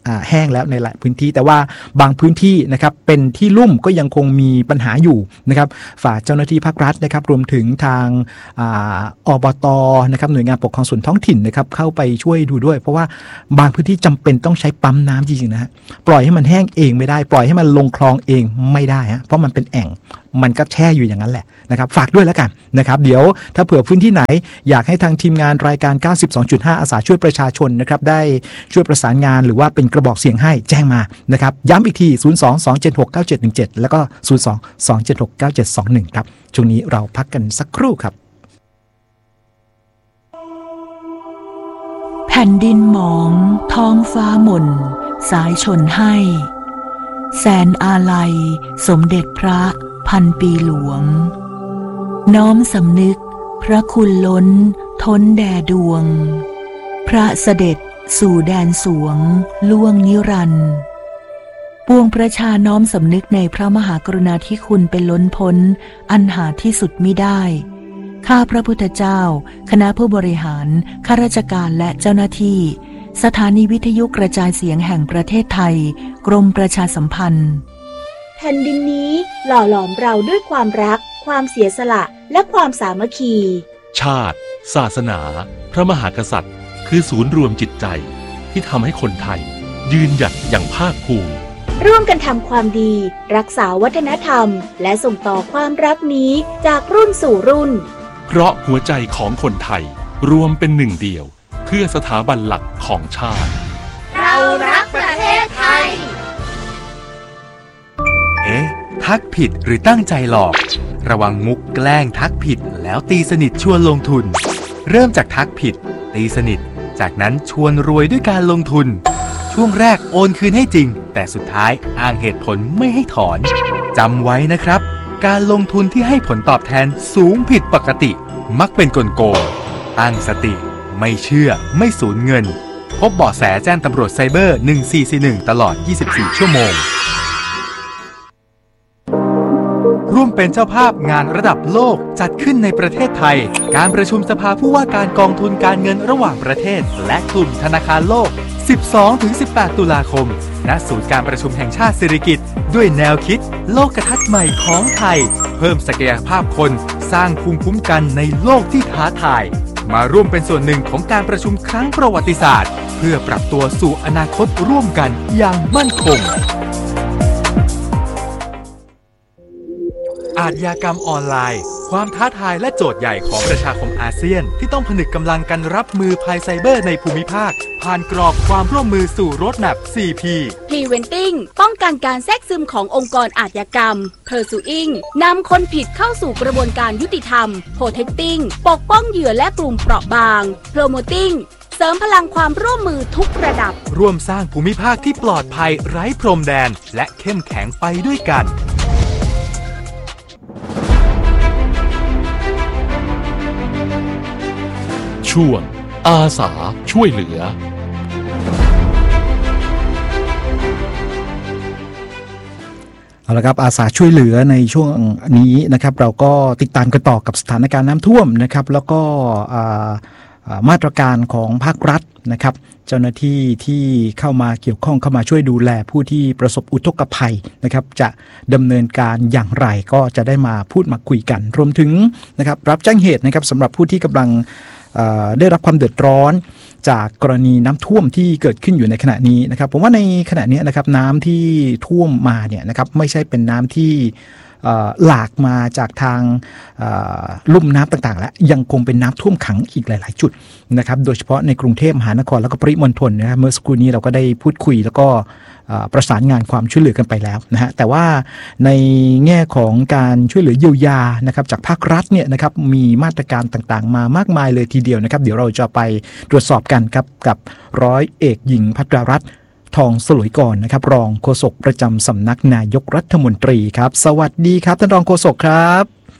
Speaker 4: แห้งแล้วในหลายพื้นที่แต่ว่าบางพื้นที่นะครับเป็นที่ลุ่มก็ยังคงมีปัญหาอยู่นะครับฝากเจ้าหน้าที่ภาครัฐนะครับรวมถึงทางอบต.นะครับหน่วยงานปกครองส่วนท้องถิ่นนะครับเข้าไปช่วยดูด้วยเพราะว่าบางพื้นที่จำเป็นต้องใช้ปั๊มน้ำจริงๆนะฮะปล่อยให้มันแห้งเองไม่ได้ปล่อยให้มันลงคลองเองไม่ได้ฮะเพราะมันเป็นแอ่งมันก็แช่อยู่อย่างนั้นแหละนะครับฝากด้วยแล้วกันนะครับเดี๋ยวถ้าเผื่อพื้นที่ไหนอยากให้ทางทีมงานรายการ เก้าสิบสองจุดห้า อาสาช่วยประชาชนนะครับได้ช่วยประสานงานหรือว่าเป็นกระบอกเสียงให้แจ้งมานะครับย้ำอีกที ศูนย์ สอง สอง เจ็ด หก เก้า เจ็ด หนึ่ง เจ็ด แล้วก็ ศูนย์ สอง สอง เจ็ด หก เก้า เจ็ด สอง หนึ่ง ครับช่วงนี้เราพักกันสักครู่ครับ
Speaker 6: แผ่นดินหมองท้องฟ้าหม่นสายชนให้แสนอาลัยสมเด็จพระพันปีหลวงน้อมสำนึกพระคุณล้นท้นแด่ดวงพระเสด็จสู่แดนสวงล่วงนิรันดร์ปวงประชาน้อมสำนึกในพระมหากรุณาธิคุณเป็นล้นพ้นอันหาที่สุดมิได้ข้าพระพุทธเจ้าคณะผู้บริหารข้าราชการและเจ้าหน้าที่สถานีวิทยุกระจายเสียงแห่งประเทศไทยกรมประชาสัมพันธ์
Speaker 7: แผ่นดินนี้หล่อหลอมเราด้วยความรักความเสียสละและความสามัคคี
Speaker 1: ชาติศาสนาพระมหากษัตริย์คือศูนย์รวมจิตใจที่ทำให้คนไทยยืนหยัดอย่างภาคภูมิ
Speaker 7: ร่วมกันทำความดีรักษาวัฒนธรรมและส่งต่อความรักนี้จากรุ่นสู่รุ่น
Speaker 1: เพราะหัวใจของคนไทยรวมเป็นหนึ่งเดียวเพื่อสถาบันหลักของชาติ
Speaker 7: เรารักประเทศไทย
Speaker 8: เอ๊ะทักผิดหรือตั้งใจหลอกระวังมุกแกล้งทักผิดแล้วตีสนิทชวนลงทุนเริ่มจากทักผิดตีสนิทจากนั้นชวนรวยด้วยการลงทุนช่วงแรกโอนคืนให้จริงแต่สุดท้ายอ้างเหตุผลไม่ให้ถอนจำไว้นะครับการลงทุนที่ให้ผลตอบแทนสูงผิดปกติมักเป็นกลโกงตั้งสติไม่เชื่อไม่สูญเงินพบเบาะแสแจ้งตำรวจไซเบอร์หนึ่งสี่สี่หนึ่งตลอดยี่สิบสี่ชั่วโมงร่วมเป็นเจ้าภาพงานระดับโลกจัดขึ้นในประเทศไทยการประชุมสภาผู้ว่าการกองทุนการเงินระหว่างประเทศและกลุ่มธนาคารโลก สิบสองถึงสิบแปด ตุลาคมณศูนย์การประชุมแห่งชาติสิริกิติ์ด้วยแนวคิดโลกทัศน์ใหม่ของไทยเพิ่มศักยภาพคนสร้างภูมิคุ้มกันในโลกที่ท้าทายมาร่วมเป็นส่วนหนึ่งของการประชุมครั้งประวัติศาสตร์เพื่อปรับตัวสู่อนาคตร่วมกันอย่างมั่นคงอาชญากรรมออนไลน์ความท้าทายและโจทย์ใหญ่ของประชาคมอาเซียนที่ต้องผนึกกำลังกันรับมือภัยไซเบอร์ในภูมิภาคผ่านกรอบความร่วมมือสู่โรดแมป โฟร์ พี
Speaker 7: Preventing ป้องกันการแทรกซึมขององค์กรอาชญากรรม Pursuing นำคนผิดเข้าสู่กระบวนการยุติธรรม Protecting ปกป้องเหยื่อและกลุ่มเปราะบาง Promoting เสริมพลังความร่วมมือทุกระดับ
Speaker 8: ร่วมสร้างภูมิภาคที่ปลอดภัยไร้พรมแดนและเข้มแข็งไปด้วยกัน
Speaker 1: ช่วงอาสาช่วยเหลือ
Speaker 4: เอาละครับอาสาช่วยเหลือในช่วงนี้นะครับเราก็ติดตามกันต่อกับสถานการณ์น้ำท่วมนะครับแล้วก็มาตรการของภาครัฐนะครับเจ้าหน้าที่ที่เข้ามาเกี่ยวข้องเข้ามาช่วยดูแลผู้ที่ประสบอุทกภัยนะครับจะดำเนินการอย่างไรก็จะได้มาพูดมาคุยกันรวมถึงนะครับรับแจ้งเหตุนะครับสำหรับผู้ที่กำลังได้รับความเดือดร้อนจากกรณีน้ำท่วมที่เกิดขึ้นอยู่ในขณะนี้นะครับผมว่าในขณะนี้นะครับน้ำที่ท่วมมาเนี่ยนะครับไม่ใช่เป็นน้ำที่หลากมาจากทางลุ่มน้ำต่างๆแล้วยังคงเป็นน้ำท่วมขังอีกหลายๆจุดนะครับโดยเฉพาะในกรุงเทพมหานครแล้วก็ปริมณฑลนะครับเมื่อสักครู่นี้เราก็ได้พูดคุยแล้วก็ประสานงานความช่วยเหลือกันไปแล้วนะฮะแต่ว่าในแง่ของการช่วยเหลือเยียวยานะครับจากภาครัฐเนี่ยนะครับมีมาตรการต่างๆมามากมายเลยทีเดียวนะครับเดี๋ยวเราจะไปตรวจสอบกันครับกับร้อยเอกหญิงภัทรรัตน์ทองสลวยก่อนนะครับรองโฆษกประจำสำนักนายกรัฐมนตรีครับสวัสดีครับท่านรองโฆษกครับ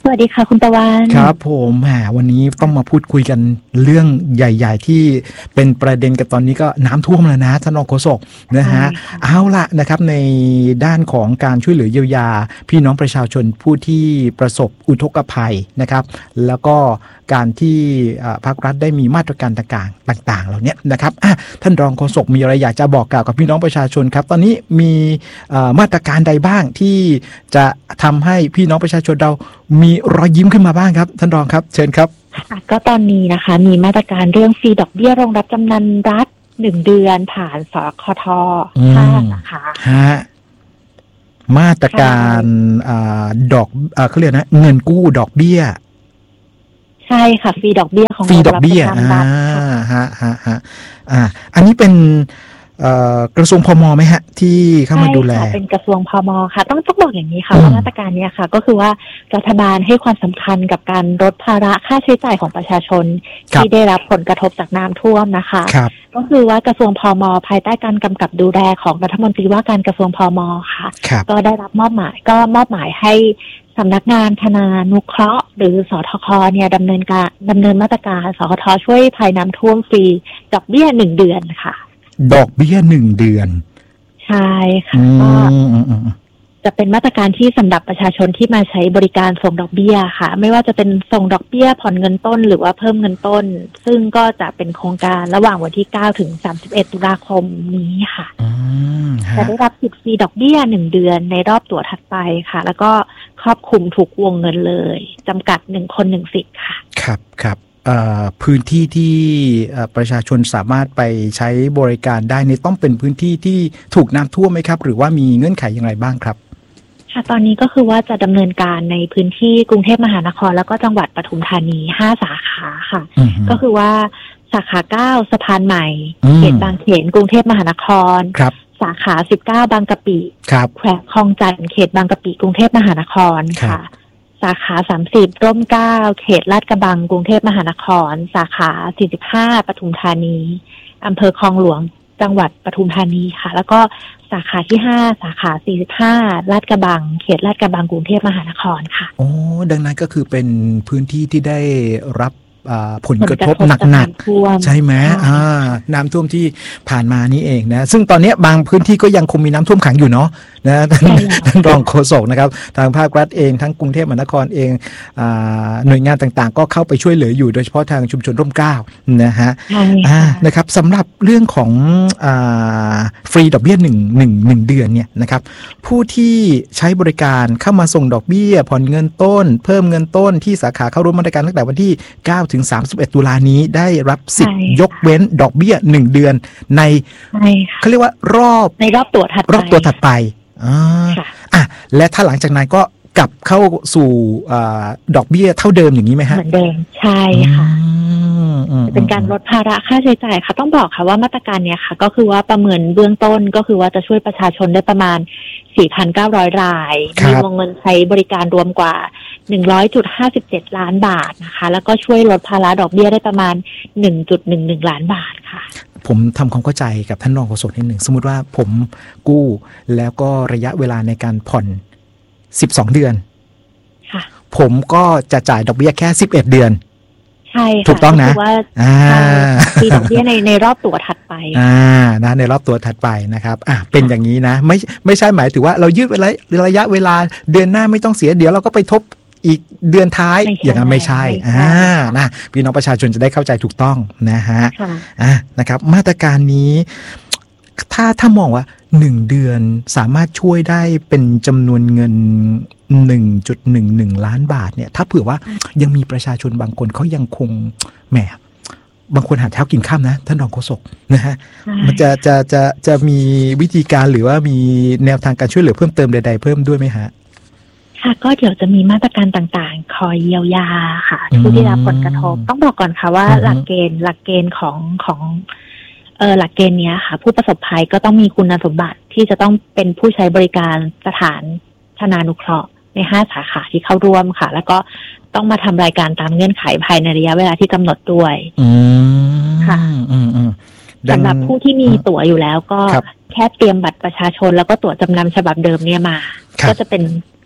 Speaker 9: สวัสดีค่ะคุณตะวัน
Speaker 4: ครับผมแหมวันนี้ต้องมาพูดคุยกันเรื่องใหญ่ๆที่เป็นประเด็นกับตอนนี้ก็น้ำท่วมแล้วนะท่านรองโฆษกนะฮะเอาละนะครับในด้านของการช่วยเหลือเยียวยาพี่น้องประชาชนผู้ที่ประสบอุทกภัยนะครับแล้วก็การที่ภาครัฐได้มีมาตรการต่างๆต่างๆเหล่านี้นะครับท่านรองโฆษกมีอะไรอยากจะบอกกล่าวกับพี่น้องประชาชนครับตอนนี้มีมาตรการใดบ้างที่จะทำให้พี่น้องประชาชนเรามีรอยยิ้มขึ้นมาบ้างครับท่านรองครับเชิญครับ
Speaker 9: ก็ตอนนี้นะคะมีมาตรการเรื่องฟรีดอกเบี้ยโรงรับจำนำรัฐหนึ่งเดือนผ่านสคทห้านะคะ
Speaker 4: ฮะมาตรการดอกเขาเรียกนะเงินกู้ดอกเบี้ย
Speaker 9: ใช่ค่ะฟรีดอกเบี้ยของ
Speaker 4: ฟรีดอกเบี้ยอ่าฮะฮะฮะอ่าอันนี้เป็นกระทรวงพมไหมฮะที่เข้ามาดูแล
Speaker 9: เป็นกระทรวงพมค่ะต้องต้องบอกอย่างนี้ค่ะว่ามาตรการนี้ค่ะก็คือว่ารัฐบาลให้ความสำคัญกับการลดภาระค่าใช้จ่ายของประชาชนที่ได้รับผลกระทบจากน้ำท่วมนะคะก็คือว่ากระทรวงพมภายใต้การกำกับดูแลของรัฐมนตรีว่าการกระทรวงพมค่ะก็ได้รับมอบหมายก็มอบหมายให้สำนักงานธนานุเคราะห์หรือสทคเนี่ยดำเนินการดำเนินมาตรการสทชช่วยภัยน้ำท่วมฟรีดอกเบี้ยหนึ่งเดือนค่ะ
Speaker 4: ดอกเบี้ยหนึ่งเดือน
Speaker 9: ใช่ค่ะก็จะเป็นมาตรการที่สำหรับประชาชนที่มาใช้บริการส่งดอกเบี้ยค่ะไม่ว่าจะเป็นส่งดอกเบี้ยผ่อนเงินต้นหรือว่าเพิ่มเงินต้นซึ่งก็จะเป็นโครงการระหว่างวันที่เก้าถึงสามสิบเอ็ดตุลาคมนี้ค่ะจะได้รับสิทธิ์ฟรีดอกเบี้ยหนึ่งเดือนในรอบตั๋วถัดไปค่ะแล้วก็ครอบคลุมทุกวงเงินเลยจำกัดหนึ่งคนหนึ่งสิทธิ์ค่ะ
Speaker 4: ครับครับพื้นที่ที่ประชาชนสามารถไปใช้บริการได้ในต้องเป็นพื้นที่ที่ถูกน้ำท่วมไหมครับหรือว่ามีเงื่อนไขอย่างไรบ้างครับ
Speaker 9: ค่ะตอนนี้ก็คือว่าจะดำเนินการในพื้นที่กรุงเทพมหานครแล้วก็จังหวัดปทุมธานีห้าสาขาค่ะก็คือว่าสาขาเก้าสะพานใหม่เขตบางเขนกรุงเทพมหานครสาขาสิบเก้าบางกะปิแขวงคลองจันทน์เขตบางกะปิกรุงเทพมหานครค่ะสาขาสามสิบร่มเกล้าเขตลาดกระบังกรุงเทพมหานครสาขาสี่สิบห้าปทุมธานีอำเภอคลองหลวงจังหวัดปทุมธานีค่ะแล้วก็สาขาที่ห้าสาขาสี่สิบห้าลาดกระบังเขตลาดกระบังกรุงเทพมหานครค่ะ
Speaker 4: โอ้ดังนั้นก็คือเป็นพื้นที่ที่ได้รับผลกระทบหนักๆใช่ไหมน้ำท่วมที่ผ่านมานี่เองนะซึ่งตอนนี้บางพื้นที่ก็ยังคงมีน้ำท่วมขังอยู่เนาะนะท่านรองโฆษกนะครับทางภาครัฐเองทั้งกรุงเทพมหานครเองหน่วยงานต่างๆก็เข้าไปช่วยเหลืออยู่โดยเฉพาะทางชุมชนร่มเกล้านะฮะนะครับสำหรับเรื่องของฟรีดอกเบี้ยหนึ่งหนึ่งหนึ่งเดือนเนี่ยนะครับผู้ที่ใช้บริการเข้ามาส่งดอกเบี้ยผ่อนเงินต้นเพิ่มเงินต้นที่สาขาเข้าร่วมมาตรการตั้งแต่วันที่เก้าถึงสามสิบเอ็ดตุลานี้ได้รับสิทธิ์ยกเว้นดอกเบี้ยหนึ่งเดือนในเขาเรียกว่ารอบ
Speaker 9: ในรอบตัวถัด
Speaker 4: รอบตัวถัดไปอ่าอ่ะและถ้าหลังจากนั้นก็กลับเข้าสู่ดอกเบี้ยเท่าเดิมอย่างนี้ไหมฮะ
Speaker 9: เหมือนเดิมใช่ค่ะเป็นการลดภาระค่าใช้จ่ายค่ะต้องบอกค่ะว่ามาตรการเนี้ยค่ะก็คือว่าประเมินเบื้องต้นก็คือว่าจะช่วยประชาชนได้ประมาณ สี่พันเก้าร้อย รายมีวงเงินใช้บริการรวมกว่า หนึ่งร้อยจุดห้าเจ็ด ล้านบาทนะคะแล้วก็ช่วยลดภาระดอกเบี้ยได้ประมาณ หนึ่งจุดหนึ่งหนึ่ง ล้านบาทค่ะ
Speaker 4: ผมทำความเข้าใจกับท่านรองโฆษกนิดหนึ่งสมมุติว่าผมกู้แล้วก็ระยะเวลาในการผ่อนสิบสองเดือนผมก็จะจ่ายดอกเบี้ยแค่สิบเอ็ดเดือน
Speaker 9: ใช่ค่ะ
Speaker 4: ถูกต้องนะ
Speaker 9: อ่าปีดอกเบี้ยในในรอบตัวถัดไป
Speaker 4: อ่านะในรอบตัวถัดไปนะครับอ่ะเป็นอย่างนี้นะไม่ไม่ใช่หมายถึงว่าเรายืดเวลาระยะเวลาเดือนหน้าไม่ต้องเสียเดี๋ยวเราก็ไปทบอีกเดือนท้ายอย่างนั้นไม่ใช่อ่านะพี่น้องประชาชนจะได้เข้าใจถูกต้องนะฮะอ่ะนะครับมาตรการนี้ถ้าถ้ามองว่าหนึ่งเดือนสามารถช่วยได้เป็นจำนวนเงิน หนึ่งจุดหนึ่งหนึ่ง ล้านบาทเนี่ยถ้าเผื่อว่ายังมีประชาชนบางคนเขายังคงแหมบางคนหาเช้ากินข้ามนะท่านรองโฆษกนะฮะมันจะจะจะจะมีวิธีการหรือว่ามีแนวทางการช่วยเหลือเพิ่มเติมใดๆเพิ่มด้วยไหมฮะ
Speaker 9: ค่ะก็เดี๋ยวจะมีมาตรการต่างๆคอยเยียวยาค่ะผู้ที่รับผลกระทบต้องบอกก่อนค่ะว่าหลักเกณฑ์หลักเกณฑ์ของของเออหลักเกณฑ์เนี้ยค่ะผู้ประสบภัยก็ต้องมีคุณสมบัติที่จะต้องเป็นผู้ใช้บริการสถานธนานุเคราะห์ในห้าสาขาที่เข้าร่วมค่ะแล้วก็ต้องมาทำรายการตามเงื่อนไขภายในระยะเวลาที่กำหนดด้วยค่ะสำหรับผู้ที่มีตั๋วอยู่แล้วก็แค่เตรียมบัตรประชาชนแล้วก็ตั๋วจำนำฉบับเดิมเนี่ยมาก็จะเป็น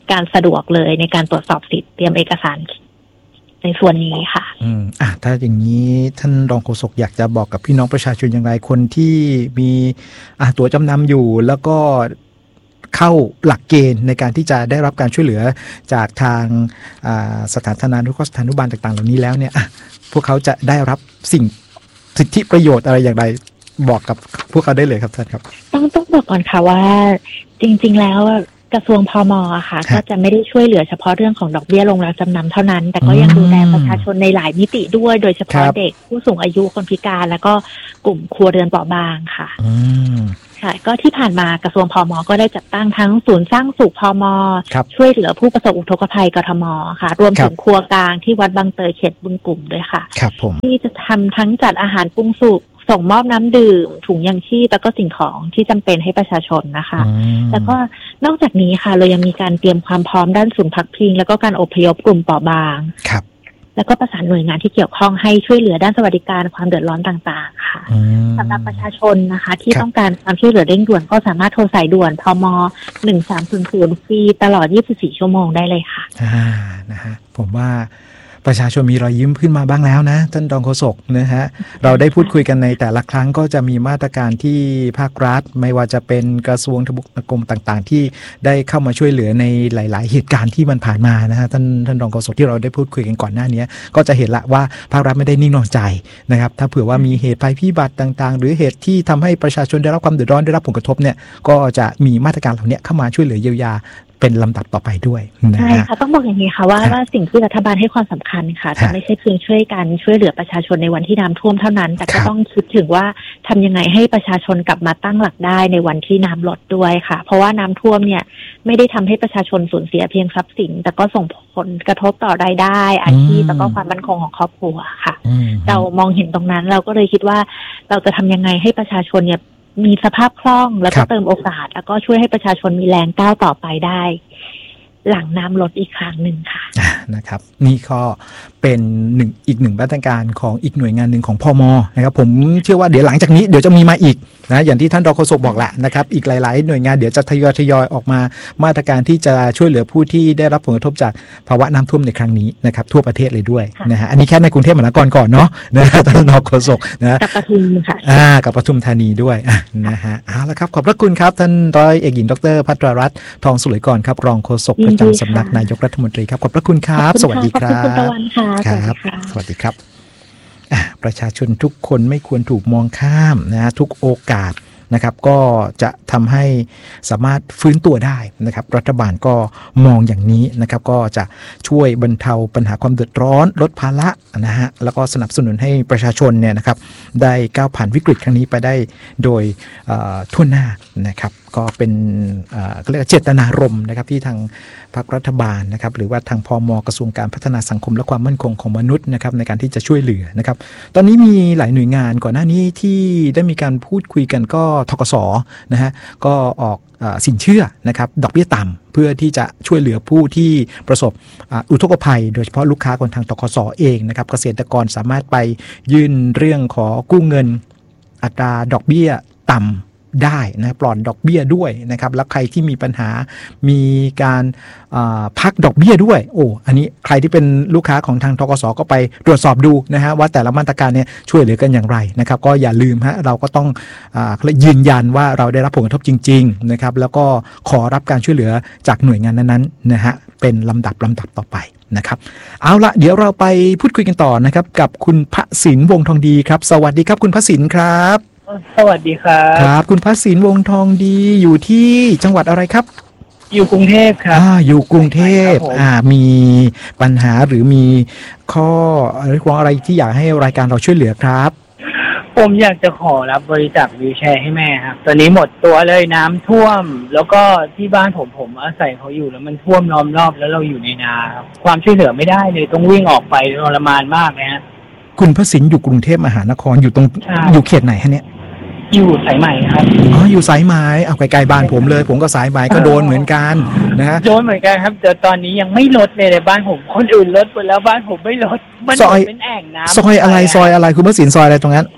Speaker 9: การสะดวกเลยในการตรวจสอบสิทธิ์เตรียมเอกสารในส่วนนี้ค่ะ
Speaker 4: อืมอ่ะถ้าอย่างนี้ท่านรองโฆษกอยากจะบอกกับพี่น้องประชาชนอย่างไรคนที่มีอ่ะตั๋วจำนำอยู่แล้วก็เข้าหลักเกณฑ์ในการที่จะได้รับการช่วยเหลือจากทางสถานธนานุเคราะห์สถานุบาลต่างๆเหล่านี้แล้วเนี่ยพวกเขาจะได้รับสิ่งสิทธิประโยชน์อะไรอย่างไรบอกกับพวกเขาได้เลยครับท่านครับ
Speaker 9: ต้องต้องบอกก่อนค่ะว่าจริงๆแล้วกระทรวงพม.ค่ะก็จะไม่ได้ช่วยเหลือเฉพาะเรื่องของดอกเบี้ยโรงรับจำนำเท่านั้นแต่ก็ยังดูแลประชาชนในหลายมิติด้วยโดยเฉพาะเด็กผู้สูงอายุคนพิการแล้วก็กลุ่มครัวเรือนเปราะบางค่ะค่ะก็ที่ผ่านมากระทรวงพม.ก็ได้จัดตั้งทั้งศูนย์สร้างสุขพม.ช่วยเหลือผู้ประสบอุทกภัยกทม.ค่ะรวมถึงครัวกลางที่วัดบางเตยเขตบึงกลุ่มด้วยค่ะที่จะทำทั้งจัดอาหารปรุงสุกส่งมอบน้ำดื่มถุงยางชีพแล้วก็สิ่งของที่จำเป็นให้ประชาชนนะคะแล้วก็นอกจากนี้ค่ะเรายังมีการเตรียมความพร้อมด้านศูนย์พักพิงแล้วก็การอพยพกลุ่มเปราะบาง
Speaker 4: ครับ
Speaker 9: แล้วก็ประสานหน่วยงานที่เกี่ยวข้องให้ช่วยเหลือด้านสวัสดิการความเดือดร้อนต่างๆค่ะสำหรับประชาชนนะคะที่ต้องการความช่วยเหลือเร่งด่วนก็สามารถโทรสายด่วนพมหนึ่งสามศูนย์ศูนย์ฟรีตลอดยี่สิบสี่ชั่วโมงได้เลยค่ะ
Speaker 4: อ่านะฮะผมว่าประชาชนมีรอยยิ้มขึ้นมาบ้างแล้วนะท่านรองโฆษกนะฮะเราได้พูดคุยกันในแต่ละครั้งก็จะมีมาตรการที่ภาครัฐไม่ว่าจะเป็นกระทรวงทบวงกรมต่างๆที่ได้เข้ามาช่วยเหลือในหลายๆเหตุการณ์ที่มันผ่านมานะฮะท่านท่านรองโฆษกที่เราได้พูดคุยกันก่อนหน้านี้ก็จะเห็นละว่าภาครัฐไม่ได้นิ่งนอนใจนะครับถ้าเผื่อว่ามีเหตุภัยพิบัติต่างๆหรือเหตุที่ทำให้ประชาชนได้รับความเดือดร้อนได้รับผลกระทบเนี่ยก็จะมีมาตรการเหล่านี้เข้ามาช่วยเหลือเยียวยาเป็นลำดับต่อไปด้วย
Speaker 9: ใช่ค่ะต้องบอกอย่างนี้ค่ะว่าว่าสิ่งที่รัฐบาลให้ความสำคัญค่ะจะไม่ใช่เพียงช่วยกันช่วยเหลือประชาชนในวันที่น้ำท่วมเท่านั้นแต่ก็ต้องคิดถึงว่าทำยังไงให้ประชาชนกลับมาตั้งหลักได้ในวันที่น้ำลดด้วยค่ะเพราะว่าน้ำท่วมเนี่ยไม่ได้ทำให้ประชาชนสูญเสียเพียงทรัพย์สินแต่ก็ส่งผลกระทบต่อรายได้อาชีพแล้วก็ความมั่นคงของครอบครัวค่ะเรามองเห็นตรงนั้นเราก็เลยคิดว่าเราจะทำยังไงให้ประชาชนเนี่ยมีสภาพคล่องแล้วก็เติมโอกาสแล้วก็ช่วยให้ประชาชนมีแรงก้าวต่อไปได้หลังน้ำลดอีกครั้งหนึ่งค่ะ
Speaker 4: นะครับนี่ก็เป็นหนึ่งอีกหนึ่งมาตรการของอีกหน่วยงานหนึ่งของพม.นะครับผมเชื่อว่าเดี๋ยวหลังจากนี้เดี๋ยวจะมีมาอีกนะอย่างที่ท่านรองโฆษกบอกแหละนะครับอีกหลายๆหน่วยงานเดี๋ยวจะทยอยทยอยออกมามาตรการที่จะช่วยเหลือผู้ที่ได้รับผลกระทบจากภาวะน้ำท่วมในครั้งนี้นะครับทั่วประเทศเลยด้วยนะฮะอันนี้แค่ในกรุงเทพมหานครก่อนเนาะนะท่านรองโฆษกนะ
Speaker 9: กับปทุมค่ะ
Speaker 4: อ่ากับปทุมธานีด้วยนะฮะเอาละครับขอบพระคุณครับท่านร้อยเอกหญิงดร.ภัทรรัตน์ทองสุรกรครับรองโฆษกประจำสำนักนายกรัฐมนตรีครับขอบพระคุณครับสวัสดีครับ
Speaker 9: ขอบคุณตะวันค่ะ
Speaker 4: ครับสวัสดีครับประชาชนทุกคนไม่ควรถูกมองข้ามนะทุกโอกาสนะครับก็จะทำให้สามารถฟื้นตัวได้นะครับรัฐบาลก็มองอย่างนี้นะครับก็จะช่วยบรรเทาปัญหาความเดือดร้อนลดภาระนะฮะแล้วก็สนับสนุนให้ประชาชนเนี่ยนะครับได้ก้าวผ่านวิกฤตครั้งนี้ไปได้โดยทั่วหน้านะครับก็เป็นเรียกเจตนารมณ์นะครับที่ทางพรรครัฐบาลนะครับหรือว่าทางพม.กระทรวงการพัฒนาสังคมและความมั่นคงของมนุษย์นะครับในการที่จะช่วยเหลือนะครับตอนนี้มีหลายหน่วยงานก่อนหน้านี้ที่ได้มีการพูดคุยกันก็ธกส.นะฮะก็ออกสินเชื่อนะครับดอกเบี้ยต่ำเพื่อที่จะช่วยเหลือผู้ที่ประสบอุทกภัยโดยเฉพาะลูกค้าคนทางธกส.เองนะครับเกษตรกรสามารถไปยื่นเรื่องขอกู้เงินอัตราดอกเบี้ยต่ำได้นะปลอดดอกเบี้ยด้วยนะครับแล้วใครที่มีปัญหามีการพักดอกเบี้ยด้วยโอ้อันนี้ใครที่เป็นลูกค้าของทางธกส.ก็ไปตรวจสอบดูนะฮะว่าแต่ละมาตรการเนี่ยช่วยเหลือกันอย่างไรนะครับก็อย่าลืมฮะเราก็ต้องอ่ายืนยันว่าเราได้รับผลกระทบจริงๆนะครับแล้วก็ขอรับการช่วยเหลือจากหน่วยงานนั้นๆนะฮะเป็นลำดับลำดับต่อไปนะครับเอาละเดี๋ยวเราไปพูดคุยกันต่อนะครับกับคุณพระศิลป์วงทองดีครับสวัสดีครับคุณพระศิลป์ครับ
Speaker 10: สวัสดีครับ
Speaker 4: ครับคุณพระศิลป์วงทองดีอยู่ที่จังหวัดอะไรครับ
Speaker 10: อยู่กรุงเทพครับ
Speaker 4: อ่าอยู่กรุงเทพอ่ามีปัญหาหรือมีข้อเรียกร้องอะไรที่อยากให้รายการเราช่วยเหลือครับ
Speaker 10: ผมอยากจะขอรับบริจาควีลแชร์ให้แม่ครับตอนนี้หมดตัวเลยน้ำท่วมแล้วก็ที่บ้านผมผมอาศัยเขาอยู่แล้วมันท่วมล้อมรอบแล้วเราอยู่ในนาความช่วยเหลือไม่ได้เลยต้องวิ่งออกไปทรมานมากนะฮะ
Speaker 4: คุณพระศิลป์อยู่กรุงเทพมหานครอยู่ตรงอยู่เขตไหนฮะเนี่ย
Speaker 10: อยู่สายไหมครับ
Speaker 4: อ๋ออยู่สายไหมเอาไกลๆบ้านผมเลยผมก็สายไหมก็โดนเหมือนกันนะฮะ
Speaker 10: โดนเหมือนกันครับแต่ตอนนี้ยังไม่ลดเลยในบ้านผมคนอื่นลดไปแล้วบ้านผมไม่ลดมันเป็นแอ่งน้ำ
Speaker 4: ซอยอะไรซอยอะไรคุณพระศิลป์ซอยอะไรตรงนั้น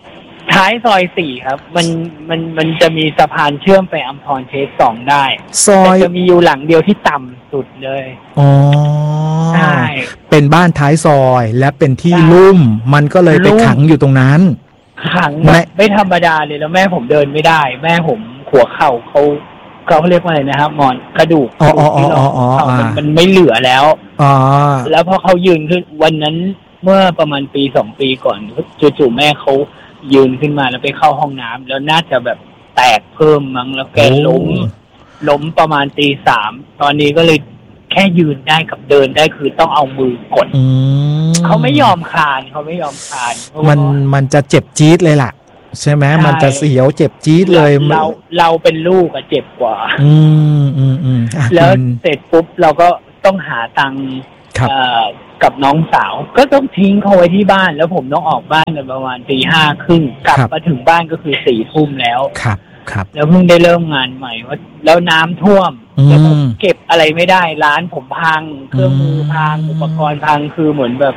Speaker 10: ท้ายซอยสี่ครับ มันมันมันจะมีสะพานเชื่อมไปอัมพรเทสสองได้
Speaker 4: ซอย
Speaker 10: จะมีอยู่หลังเดียวที่ต่ำสุดเลย
Speaker 4: อ๋อใช่เป็นบ้านท้ายซอยและเป็นที่ลุ่มมันก็เลยไปขังอยู่ตรงนั้น
Speaker 10: ขังไม่ไม่ธรรมดาเลยแล้วแม่ผมเดินไม่ได้แม่ผมหัวเข่าเขาเขาเรียกว่าอะไรนะครับหมอนกระดูกที่เราเขามันไม่เหลือแล้ว
Speaker 4: อ๋อ
Speaker 10: แล้วพอเขายืนขึ้นวันนั้นเมื่อประมาณปีสองปีก่อนจู่ๆแม่เขายืนขึ้นมาแล้วไปเข้าห้องน้ำแล้วน่าจะแบบแตกเพิ่มมั้งแล้วแกล้มล้มประมาณตีสามตอนนี้ก็เลยแค่ยืนได้กับเดินได้คือต้องเอามือกดเขาไม่ยอมคลานเขาไม่ยอมคลาน
Speaker 4: มันมันจะเจ็บจี๊ดเลยล่ะใช่ไหมมันจะเสียวเจ็บจี๊ดเลย
Speaker 10: เราเราเป็นลูกอะเจ็บกว่า
Speaker 4: อืมอืมอืม
Speaker 10: แล้วเสร็จปุ๊บเราก็ต้องหาตังค์กับน้องสาวก็ต้องทิ้งเขาไว้ที่บ้านแล้วผมต้องออกบ้านกันประมาณตีห้าครึ่งกลับมาถึงบ้านก็คือสี่ทุ่มแล้ว
Speaker 4: ครับครับ
Speaker 10: แล้วเพิ่งได้เริ่มงานใหม่ว่าแล้วน้ำท่วมแล้วผมเก็บอะไรไม่ได้ร้านผมพังเครื่องมือพังอุปกรณ์พังคือเหมือนแบบ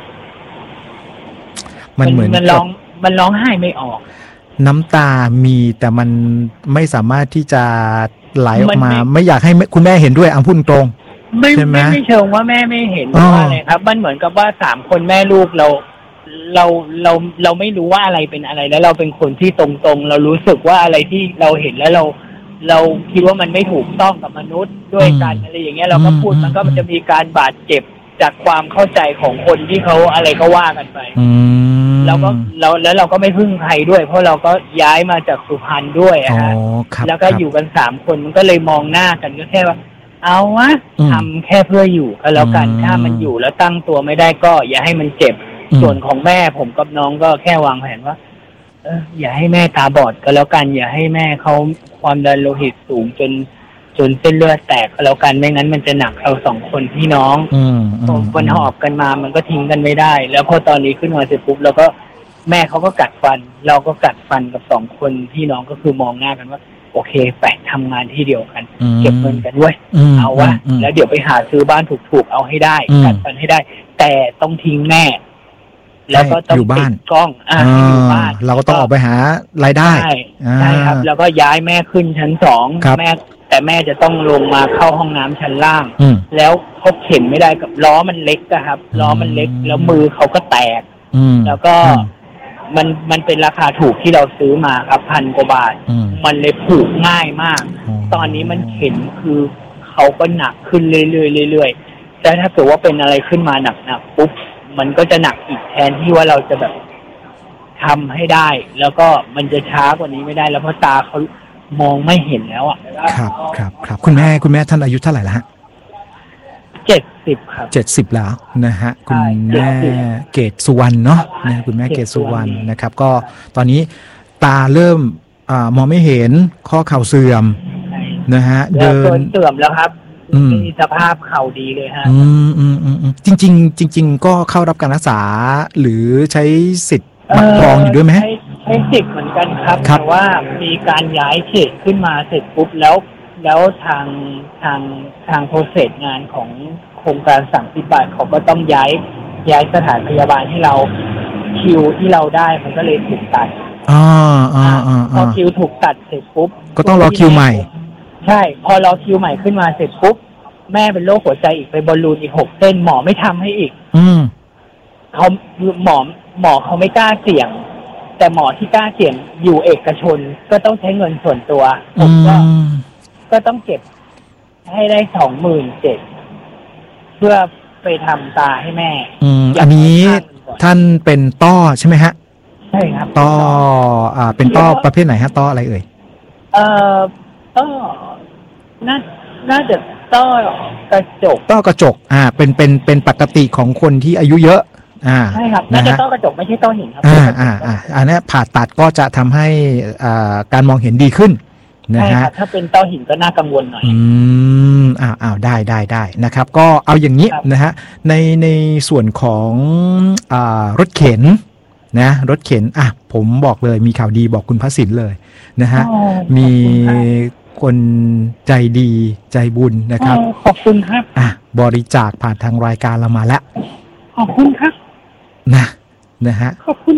Speaker 4: มันเหมือน
Speaker 10: มันร้องมันร้องไห้ไม่ออก
Speaker 4: น้ำตามีแต่มันไม่สามารถที่จะไหลออกมาไม่อยากให้คุณแม่เห็นด้วยอ่ะพูดตรง
Speaker 10: ไม่ไม่ไม่เชิงว่าแม่ไม่เห็นว่าอะไรครับมันเหมือนกับว่าสามคนแม่ลูกเราเราเราเราไม่รู้ว่าอะไรเป็นอะไรแล้วเราเป็นคนที่ตรงๆเรารู้สึกว่าอะไรที่เราเห็นแล้วเราเราคิดว่ามันไม่ถูกต้องกับมนุษย์ด้วยกันอะไรอย่างเงี้ยเราก็พูดมันก็มันจะมีการบาดเจ็บจากความเข้าใจของคนที่เขาอะไรก็ว่ากันไปเราก็เราแล้วเราก็ไม่พึ่งใครด้วยเพราะเราก็ย้ายมาจากสุพรรณด้วยฮะแล้วก็อยู่กันสามคนมันก็เลยมองหน้ากันก็แค่ว่าเอาวะทำแค่เพื่ออยู่ก็แล้วกันถ้ามันอยู่แล้วตั้งตัวไม่ได้ก็อย่าให้มันเจ็บส่วนของแม่ผมกับน้องก็แค่วางแผนว่าเอออย่าให้แม่ตาบอดก็แล้วกันอย่าให้แม่เขาความดันโลหิตสูงจนจนเส้นเลือดแตกก็แล้วกันไม่งั้นมันจะหนักเอาสองคนพี่น้องคนหอบกันมามันก็ทิ้งกันไม่ได้แล้วพอตอนนี้ขึ้นมาเสร็จปุ๊บแล้วก็แม่เขาก็กัดฟันเราก็กัดฟันกับสองคนพี่น้องก็คือมองหน้ากันว่าโอเคไปทำงานที่เดียวกันเก็บเงินกันด้วยเอาวะแล้วเดี๋ยวไปหาซื้อบ้านถูกๆเอาให้ได้กัดฟันให้ได้แต่ต้องทิ้งแม่แล้วก็ต้องติดกล้องอ่าอยู่บ้าน
Speaker 4: เราก็ต้องออกไปหารายได้
Speaker 10: ใช่ใช่ครับแล้วก็ย้ายแม่ขึ้นชั้นสองแม่แต่แม่จะต้องลงมาเข้าห้องน้ำชั้นล่างแล้วเขาเข็นไม่ได้กับล้อมันเล็กอะครับล้อมันเล็กแล้วมือเขาก็แตกแล้วก็มันมันเป็นราคาถูกที่เราซื้อมาครับพันกว่าบาทมันเลยผูกง่ายมากตอนนี้มันเข็นคือเขาก็หนักขึ้นเรื่อยๆเรื่อยๆแต่ถ้าเกิดว่าเป็นอะไรขึ้นมาหนักๆปุ๊บมันก็จะหนักอีกแทนที่ว่าเราจะแบบทำให้ได้แล้วก็มันจะช้ากว่านี้ไม่ได้แล้วเพราะตาเขามองไม่เห็นแล้วอ่ะ
Speaker 4: ครับครับครับคุณแม่คุณแม่ท่านอายุเท่าไหร่ละฮะ
Speaker 10: เจ็ดสิบครับ
Speaker 4: เจ็ดสิบแล้วนะฮะคุณแม่เกศสุวรรณเนาะนะคุณแม่เกศสุวรรณนะครับก็ตอนนี้ตาเริ่มอ่ามองไม่เห็นข้อเข่าเสื่อมนะฮะ
Speaker 10: เดินเสื่อมแล้วครับมีสภาพเข่าดีเลยฮะ
Speaker 4: อืมอืมอืมจริงจริงจริงๆก็เข้ารับการรักษาหรือใช้สิทธิ์บัตรทองอยู่ด้วยไหม
Speaker 10: ใช้ใช้สิทธิ์เหมือนกันครับแต่ว่ามีการย้ายเขตขึ้นมาเสร็จปุ๊บแล้วแล้วทางทางทางโปรเซสงานของโครงการสามสิบบาทเขาก็ต้องย้ายย้ายสถานพยาบาลที่เราคิวที่เราได้มันก็เลยถูกตัด
Speaker 4: อ่าอ่าอ่า
Speaker 10: พอคิวถูกตัดเสร็จปุ๊บ
Speaker 4: ก็ต้องรอคิวใหม่
Speaker 10: ใช่พอรอคิวใหม่ขึ้นมาเสร็จปุ๊บแม่เป็นโรคหัวใจอีกไปบอลลูนอีกหกเส้นหมอไม่ทำให้อีก
Speaker 4: อืม
Speaker 10: เขาหมอหมอเขาไม่กล้าเสี่ยงแต่หมอที่กล้าเสี่ยงอยู่เอกชนก็ต้องใช้เงินส่วนตัวผมก็ก็ต้องเก็บให้ได้สองหมื่นเจ็ดเพื่อไปทำตาให้แม่
Speaker 4: อืมอันนี้ท่านเป็นต้อใช่ไหมฮะ
Speaker 10: ใช่ครับ
Speaker 4: ต้ออ่าเป็นต้อประเภทไหนฮะต้ออะไรเอ่ย
Speaker 10: เอ่อต้อน่าน่าจะต้อกระจก
Speaker 4: ต้อกระจกอ่าเป็นเป็นเป็นปกติของคนที่อายุเยอะอ่า
Speaker 10: ใช่ครับน่าจะต้อกระจกไม่ใช่ต้อหินครับ
Speaker 4: อ่าอ่าอ่าอันนี้ผ่าตัดก็จะทำให้อ่าการมองเห็นดีขึ้นนะฮะ
Speaker 10: ถ้าเป็นต้อหินก็น่ากังวลหน่อย
Speaker 4: อืมอ้าวอ้าวได้ได้ได้นะครับก็เอาอย่างนี้นะฮะในในส่วนของอ่ารถเข็นนะรถเข็นอ่ะผมบอกเลยมีข่าวดีบอกคุณพระสินเลยนะฮะมีคนใจดีใจบุญนะครับ
Speaker 10: ขอบคุณครับ
Speaker 4: อ่ะบริจาคผ่านทางรายการเรามาแล้ว
Speaker 10: ขอบคุณครับ
Speaker 4: นะนะฮะ
Speaker 10: ขอบคุณครับ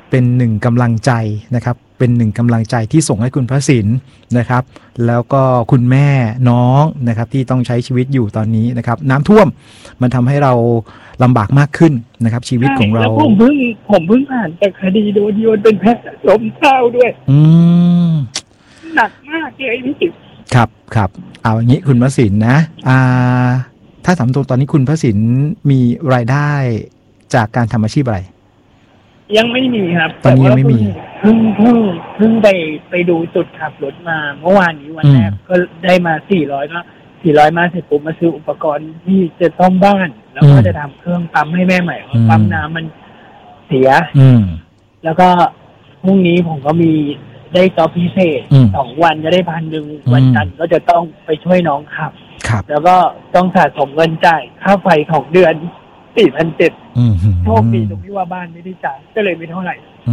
Speaker 4: เป็นหนึ่งกำลังใจนะครับเป็นหนึ่งกำลังใจที่ส่งให้คุณพระสินนะครับแล้วก็คุณแม่น้องนะครับที่ต้องใช้ชีวิตอยู่ตอนนี้นะครับน้ำท่วมมันทำให้เราลำบากมากขึ้นนะครับชีวิตของเรา
Speaker 10: แล้วผมเพิ่งผมเพิ่งผ่านจากคดีโดนโยนเป็นแพะล้มเท้าด้วย
Speaker 4: อืม
Speaker 10: หนักมากเลยพี่ติ๋ว
Speaker 4: ครับครับเอาอย่างนี้คุณพระสินนะอ่าถ้าถามตรงตอนนี้คุณพระสินมีรายได้จากการทำอาชีพอะไร
Speaker 10: ยังไม่มีครับ
Speaker 4: ตอนนี้ยังไม่มี
Speaker 10: เพิ่งเพิ่งเพิ่งไปไปดูจุดขับรถมาเมื่อวานนี้วันแรกก็ได้มาสี่ร้อยก็สี่ร้อยมาเสร็จปุ๊บมาซื้ออุปกรณ์ที่จะซ่อมบ้านแล้วก็จะทำเครื่องปั๊มให้แม่ใหม่ปั๊มน้ำมันเสียแล้วก็พรุ่งนี้ผมก็มีได้จ็อบพิเศษสองวันจะได้พันหนึ่งวันจันทร์ก็จะต้องไปช่วยน้องขับแล้วก็ต้องสะสมเงินจ่ายค่าไฟของเดือนสี่พันเจ็ดโชคดีตรงที่ว่าบ้านไม่ได้จ่ายก็เลยไม่เท่าไหร่